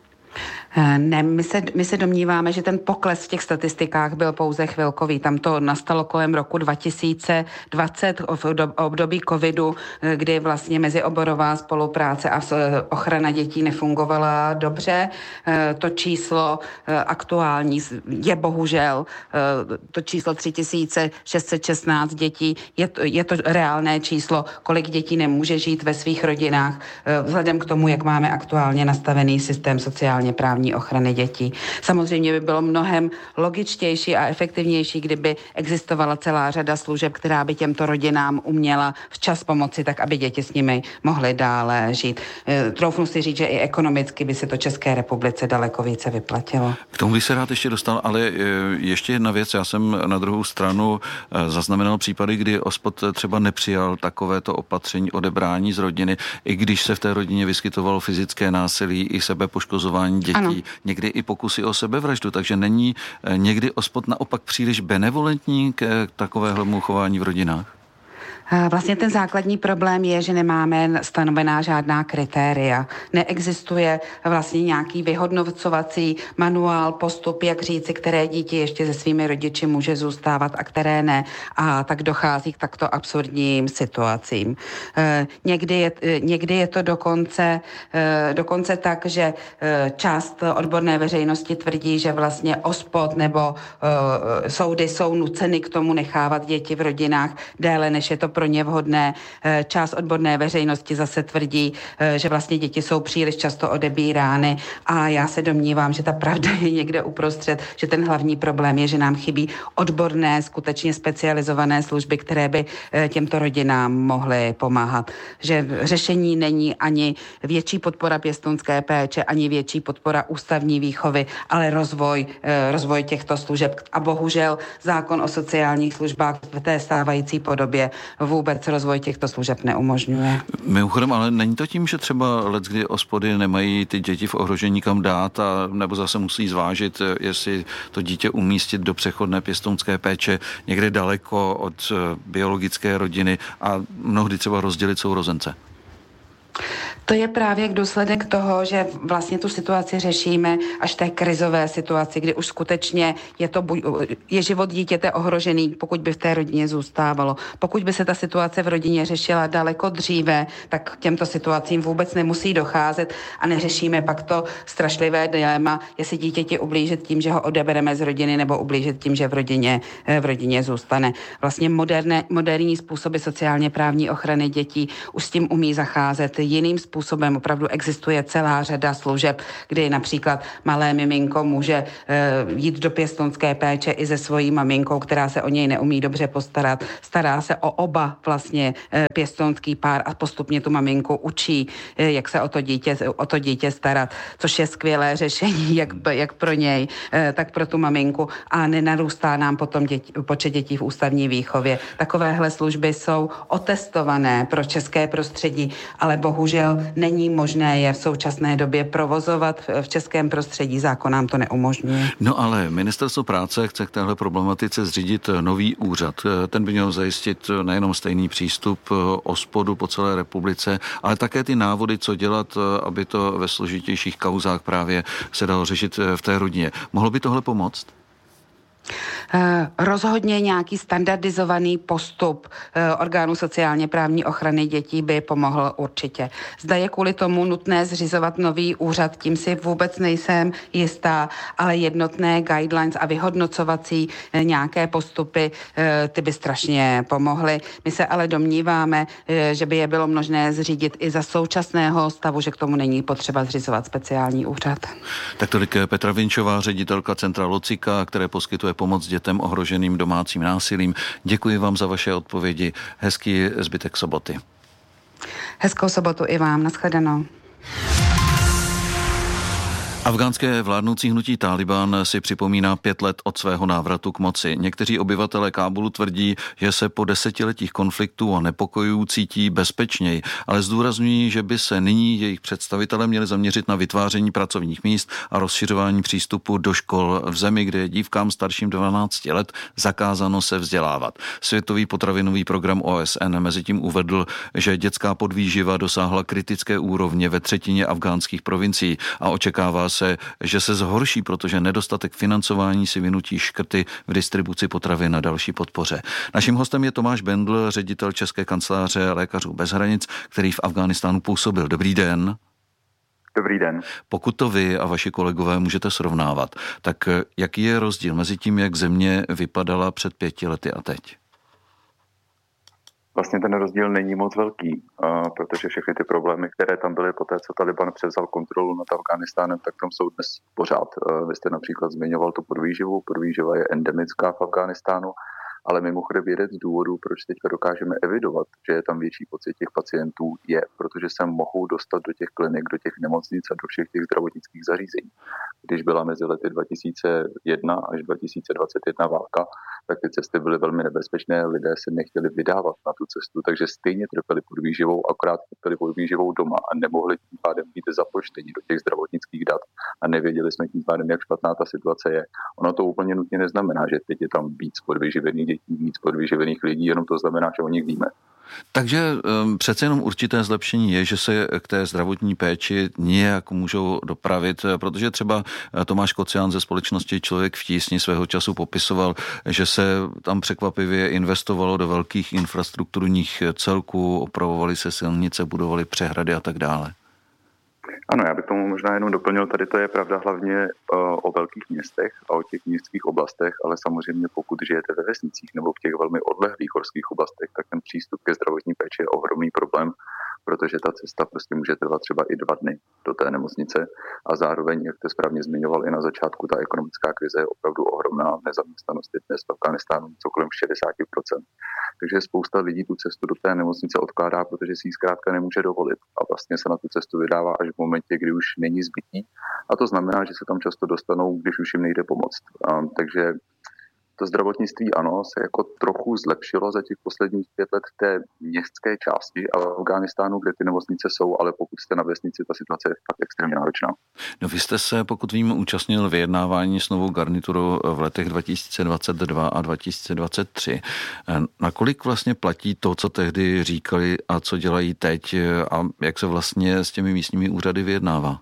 Ne, my se, my se domníváme, že ten pokles v těch statistikách byl pouze chvilkový. Tam to nastalo kolem roku dva tisíce dvacet, v období covidu, kdy vlastně mezioborová spolupráce a ochrana dětí nefungovala dobře. To číslo aktuální je bohužel, to číslo tři tisíce šest set šestnáct dětí, je to, je to reálné číslo, kolik dětí nemůže žít ve svých rodinách, vzhledem k tomu, jak máme aktuálně nastavený systém sociálně právní ochrany dětí. Samozřejmě by bylo mnohem logičtější a efektivnější, kdyby existovala celá řada služeb, která by těmto rodinám uměla včas pomoci, tak aby děti s nimi mohly dále žít. Troufnu si říct, že i ekonomicky by se to České republice daleko více vyplatilo. K tomu bych se rád ještě dostal, ale ještě jedna věc. Já jsem na druhou stranu zaznamenal případy, kdy OSPOD třeba nepřijal takovéto opatření odebrání z rodiny, i když se v té rodině vyskytovalo fyzické násilí i sebepoškozování dětí. Ano. Někdy i pokusy o sebevraždu, takže není někdy OSPOD naopak příliš benevolentní k takovému chování v rodinách? Vlastně ten základní problém je, že nemáme stanovená žádná kritéria. Neexistuje vlastně nějaký vyhodnocovací manuál, postup, jak říci, které dítě ještě se svými rodiči může zůstávat a které ne. A tak dochází k takto absurdním situacím. Někdy je, někdy je to dokonce, dokonce tak, že část odborné veřejnosti tvrdí, že vlastně OSPOD nebo soudy jsou nuceny k tomu nechávat děti v rodinách déle, než je to pro ně vhodné. Část odborné veřejnosti zase tvrdí, že vlastně děti jsou příliš často odebírány a já se domnívám, že ta pravda je někde uprostřed, že ten hlavní problém je, že nám chybí odborné, skutečně specializované služby, které by těmto rodinám mohly pomáhat. Že řešení není ani větší podpora pěstounské péče, ani větší podpora ústavní výchovy, ale rozvoj, rozvoj těchto služeb. A bohužel zákon o sociálních službách v té stávající podobě vůbec rozvoj těchto služeb neumožňuje. Mimochodem, ale není to tím, že třeba leckdy ospody nemají ty děti v ohrožení kam dát, a nebo zase musí zvážit, jestli to dítě umístit do přechodné pěstounské péče někde daleko od biologické rodiny a mnohdy třeba rozdělit sourozence? To je právě důsledek toho, že vlastně tu situaci řešíme až v té krizové situaci, kdy už skutečně je, to, je život dítěte ohrožený, pokud by v té rodině zůstávalo. Pokud by se ta situace v rodině řešila daleko dříve, tak k těmto situacím vůbec nemusí docházet a neřešíme pak to strašlivé dilema, jestli dítěti ublížit tím, že ho odebereme z rodiny, nebo ublížit tím, že v rodině, v rodině zůstane. Vlastně moderné, moderní způsoby sociálně právní ochrany dětí už s tím umí zacházet jiným způsobem. Způsobem opravdu existuje celá řada služeb, kdy například malé miminko může e, jít do pěstounské péče i se svojí maminkou, která se o něj neumí dobře postarat. Stará se o oba vlastně e, pěstounský pár a postupně tu maminku učí, e, jak se o to dítě, o to dítě starat, což je skvělé řešení, jak, jak pro něj, e, tak pro tu maminku a nenarůstá nám potom děti, počet dětí v ústavní výchově. Takovéhle služby jsou otestované pro české prostředí, ale bohužel není možné je v současné době provozovat v českém prostředí, zákon nám to neumožňuje. No ale Ministerstvo práce chce k téhle problematice zřídit nový úřad. Ten by měl zajistit nejenom stejný přístup ospodu po celé republice, ale také ty návody, co dělat, aby to ve složitějších kauzách právě se dalo řešit v té rodině. Mohlo by tohle pomoct? Rozhodně nějaký standardizovaný postup orgánů sociálně právní ochrany dětí by pomohl určitě. Zda je kvůli tomu nutné zřizovat nový úřad, tím si vůbec nejsem jistá, ale jednotné guidelines a vyhodnocovací nějaké postupy, ty by strašně pomohly. My se ale domníváme, že by je bylo možné zřídit i za současného stavu, že k tomu není potřeba zřizovat speciální úřad. Tak tolik Petra Vinčová, ředitelka Centra Locika, které poskytuje pomoc dětem ohroženým domácím násilím. Děkuji vám za vaše odpovědi. Hezký zbytek soboty. Hezkou sobotu i vám. Nashledanou. Afgánské vládnoucí hnutí Taliban si připomíná pět let od svého návratu k moci. Někteří obyvatelé Kábulu tvrdí, že se po desetiletích konfliktů a nepokojů cítí bezpečněji, ale zdůrazňují, že by se nyní jejich představitelé měli zaměřit na vytváření pracovních míst a rozšiřování přístupu do škol v zemi, kde je dívkám starším dvanácti let zakázáno se vzdělávat. Světový potravinový program O S N mezitím uvedl, že dětská podvýživa dosáhla kritické úrovně ve třetině afgánských provincií a očekává se, že se zhorší, protože nedostatek financování si vynutí škrty v distribuci potravin a další podpoře. Naším hostem je Tomáš Bendl, ředitel České kanceláře Lékařů bez hranic, který v Afghánistánu působil. Dobrý den. Dobrý den. Pokud to vy a vaši kolegové můžete srovnávat, tak jaký je rozdíl mezi tím, jak země vypadala před pěti lety a teď? Vlastně ten rozdíl není moc velký, protože všechny ty problémy, které tam byly po té, co Taliban převzal kontrolu nad Afghánistánem, tak tam jsou dnes pořád. Vy jste například zmiňoval tu podvýživu. Podvýživa je endemická v Afghánistánu, ale mimochodem jeden z důvodů, proč teďka dokážeme evidovat, že je tam větší počet těch pacientů, je, protože se mohou dostat do těch klinik, do těch nemocnic a do všech těch zdravotnických zařízení. Když byla mezi lety dva tisíce jedna až dva tisíce dvacet jedna válka, tak ty cesty byly velmi nebezpečné, lidé se nechtěli vydávat na tu cestu, takže stejně trpěli podvýživou, akorát trpěli podvýživou doma a nemohli tím pádem být započteni do těch zdravotnických dat a nevěděli jsme tím pádem, jak špatná ta situace je. Ono to úplně nutně neznamená, že teď je tam víc podvyživených dětí, víc podvyživených lidí, jenom to znamená, že o nich víme. Takže um, přece jenom určité zlepšení je, že se k té zdravotní péči nějak můžou dopravit, protože třeba Tomáš Kocián ze společnosti Člověk v tísni svého času popisoval, že se tam překvapivě investovalo do velkých infrastrukturních celků, opravovaly se silnice, budovaly přehrady a tak dále. Ano, já bych tomu možná jenom doplnil, tady to je pravda hlavně uh, o velkých městech a o těch městských oblastech, ale samozřejmě pokud žijete ve vesnicích nebo v těch velmi odlehlých horských oblastech, tak ten přístup ke zdravotní péči je ohromný problém, protože ta cesta prostě může trvat třeba i dva dny do té nemocnice a zároveň, jak jste správně zmiňoval i na začátku, ta ekonomická krize je opravdu ohromná, nezaměstnanost je dnes v Afghánistánu něco kolem šedesát procent. Takže spousta lidí tu cestu do té nemocnice odkládá, protože si ji zkrátka nemůže dovolit a vlastně se na tu cestu vydává až v momentě, kdy už není zbytí. A to znamená, že se tam často dostanou, když už jim nejde pomoct. A, takže To zdravotnictví ano, se jako trochu zlepšilo za těch posledních pět let v té městské části Afghánistánu, kde ty nemocnice jsou, ale pokud jste na vesnici, ta situace je fakt extrémně náročná. No vy jste se, pokud vím, účastnil vyjednávání s novou garniturou v letech dva tisíce dvacet dva a dva tisíce dvacet tři. Nakolik vlastně platí to, co tehdy říkali a co dělají teď a jak se vlastně s těmi místními úřady vyjednává?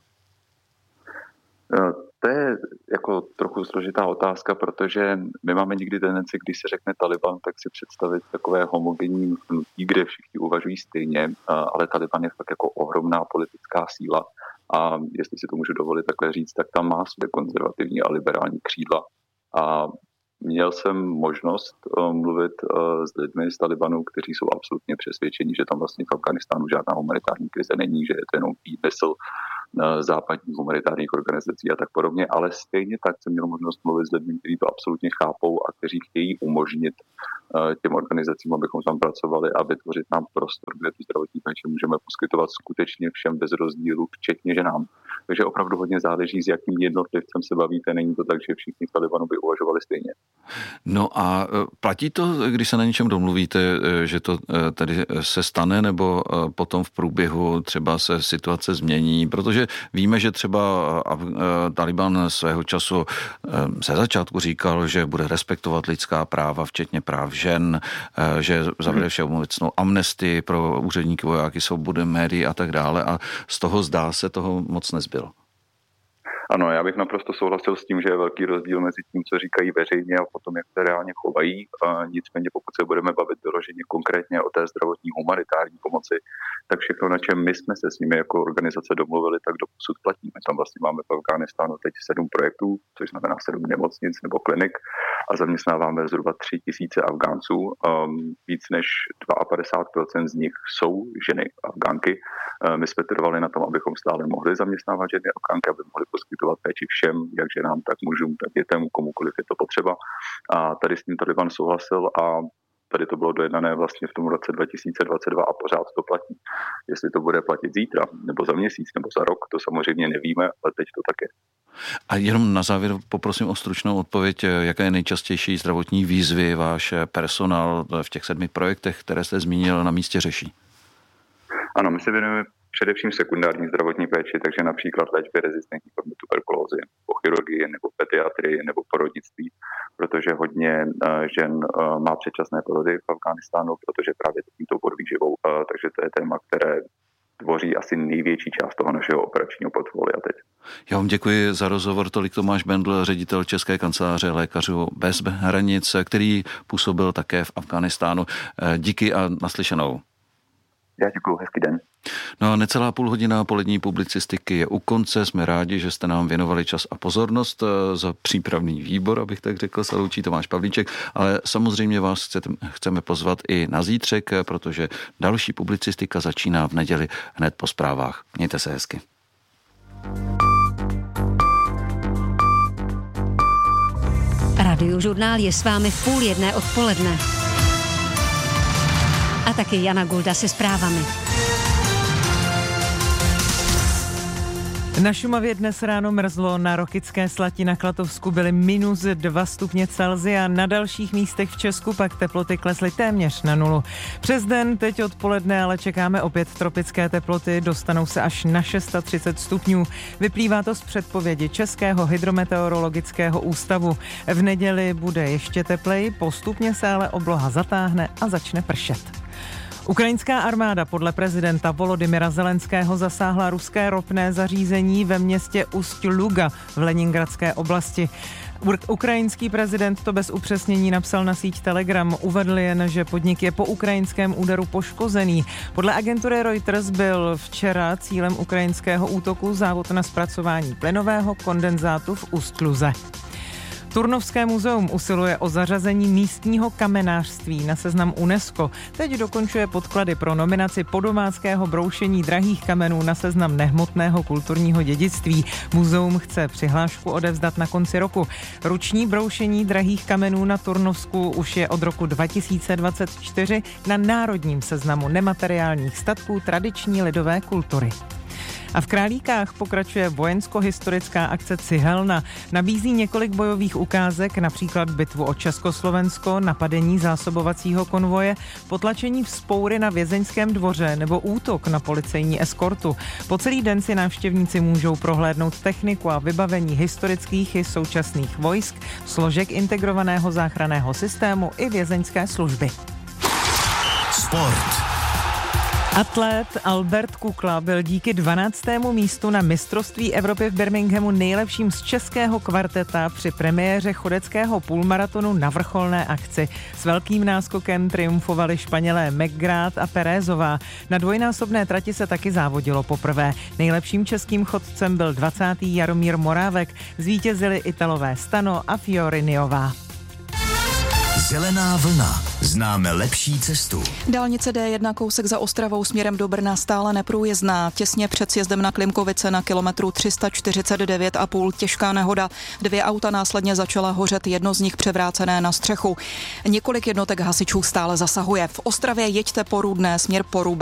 To je jako trochu složitá otázka, protože my máme někdy tendenci, když se řekne Taliban, tak si představit takové homogenní hnutí, kde všichni uvažují stejně, ale Taliban je fakt jako ohromná politická síla a jestli si to můžu dovolit takhle říct, tak tam má své konzervativní a liberální křídla. A měl jsem možnost mluvit s lidmi z Talibanu, kteří jsou absolutně přesvědčeni, že tam vlastně v Afghánistánu žádná humanitární krize není, že je to jenom výmysl západních humanitárních organizací a tak podobně, ale stejně tak jsem měl možnost mluvit s lidmi, kteří to absolutně chápou a kteří chtějí umožnit těm organizacím, abychom tam pracovali a vytvořit nám prostor, kde ty zdravotní péče můžeme poskytovat skutečně všem bez rozdílu, včetně ženám. Takže opravdu hodně záleží, s jakým jednotlivcem se bavíte. Není to tak, že všichni v Talibanu by uvažovali stejně. No a platí to, když se na něčem domluvíte, že to tady se stane, nebo potom v průběhu třeba se situace změní, protože víme, že třeba Taliban svého času ze začátku říkal, že bude respektovat lidská práva, včetně práv žen, že zavede všeobecnou amnestii pro úředníky, vojáky, svobody médií a tak dále a z toho zdá se toho moc nezbylo. Ano, já bych naprosto souhlasil s tím, že je velký rozdíl mezi tím, co říkají veřejně a potom, jak se reálně chovají. A nicméně, pokud se budeme bavit vyloženě konkrétně o té zdravotní humanitární pomoci, tak všechno, na čem my jsme se s nimi jako organizace domluvili, tak doposud platíme. Tam vlastně máme v Afghánistánu teď sedm projektů, což znamená sedm nemocnic nebo klinik a zaměstnáváme zhruba tři tisíce Afgánců. Um, víc než padesát dva procent z nich jsou ženy Afgánky. Um, my jsme trvali na tom, abychom stále mohli zaměstnávat ženy Afgánky, aby mohli poskytovat péči všem, jak ženám, tak mužům, tak dětem, komukoliv je to potřeba. A tady s tím Taliban souhlasil a tady to bylo dojednané vlastně v tom roce dva tisíce dvacet dva a pořád to platí. Jestli to bude platit zítra, nebo za měsíc, nebo za rok, to samozřejmě nevíme, ale teď to tak je. A jenom na závěr poprosím o stručnou odpověď, jaké je nejčastější zdravotní výzvy váš personál v těch sedmi projektech, které jste zmínil, na místě řeší? Ano, my se věnujeme především sekundární zdravotní péči, takže například léčby rezistentní formy tuberkulózy, po chirurgii nebo pediatrii nebo porodnictví, protože hodně žen má předčasné porody v Afghánistánu, protože právě tímto podvýživou, takže to je téma, které tvoří asi největší část toho našeho operačního portfolia teď. Já vám děkuji za rozhovor. Tolik Tomáš Bendl, ředitel České kanceláře Lékařů bez hranic, který působil také v Afghánistánu. Díky a naslyšenou. Já děkuji, hezký den. No a necelá půl hodina polední publicistiky je u konce. Jsme rádi, že jste nám věnovali čas a pozornost. Za přípravný výbor, abych tak řekl, se loučí Tomáš Pavlíček, ale samozřejmě vás chcete, chceme pozvat i na zítřek, protože další publicistika začíná v neděli hned po zprávách. Mějte se hezky. Radiožurnál je s vámi v půl jedné odpoledne. A taky Jana Gulda se zprávami. Na Šumavě dnes ráno mrzlo, na Rokycké Slati na Klatovsku byly minus dva stupně Celsia, na dalších místech v Česku pak teploty klesly téměř na nulu. Přes den, teď odpoledne, ale čekáme opět tropické teploty, dostanou se až na třicet šest stupňů. Vyplývá to z předpovědi Českého hydrometeorologického ústavu. V neděli bude ještě tepleji, postupně se ale obloha zatáhne a začne pršet. Ukrajinská armáda podle prezidenta Volodymyra Zelenského zasáhla ruské ropné zařízení ve městě Ust-Luga v Leningradské oblasti. Ukrajinský prezident to bez upřesnění napsal na síť Telegram. Uvedl jen, že podnik je po ukrajinském úderu poškozený. Podle agentury Reuters byl včera cílem ukrajinského útoku závod na zpracování plynového kondenzátu v Ust-Luze. Turnovské muzeum usiluje o zařazení místního kamenářství na seznam UNESCO. Teď dokončuje podklady pro nominaci podomáckého broušení drahých kamenů na seznam nehmotného kulturního dědictví. Muzeum chce přihlášku odevzdat na konci roku. Ruční broušení drahých kamenů na Turnovsku už je od roku dva tisíce dvacet čtyři na národním seznamu nemateriálních statků tradiční lidové kultury. A v Králíkách pokračuje vojensko-historická akce Cihelna. Nabízí několik bojových ukázek, například bitvu o Československo, napadení zásobovacího konvoje, potlačení vzpoury na vězeňském dvoře nebo útok na policejní eskortu. Po celý den si návštěvníci můžou prohlédnout techniku a vybavení historických i současných vojsk, složek integrovaného záchranného systému i vězeňské služby. Sport. Atlet Albert Kukla byl díky dvanáctému místu na mistrovství Evropy v Birminghamu nejlepším z českého kvarteta při premiéře chodeckého půlmaratonu na vrcholné akci. S velkým náskokem triumfovali Španělé McGrath a Pérezová. Na dvojnásobné trati se taky závodilo poprvé. Nejlepším českým chodcem byl dvacátý Jaromír Morávek. Zvítězili Italové Stano a Fioriniová. Zelená vlna. Známe lepší cestu. Dálnice D jedna kousek za Ostravou směrem do Brna stále neprůjezdná. Těsně před sjezdem na Klimkovice na kilometru tři sta čtyřicet devět a půl těžká nehoda. Dvě auta následně začala hořet, jedno z nich převrácené na střechu. Několik jednotek hasičů stále zasahuje. V Ostravě jeďte po Rudné směr Poruba.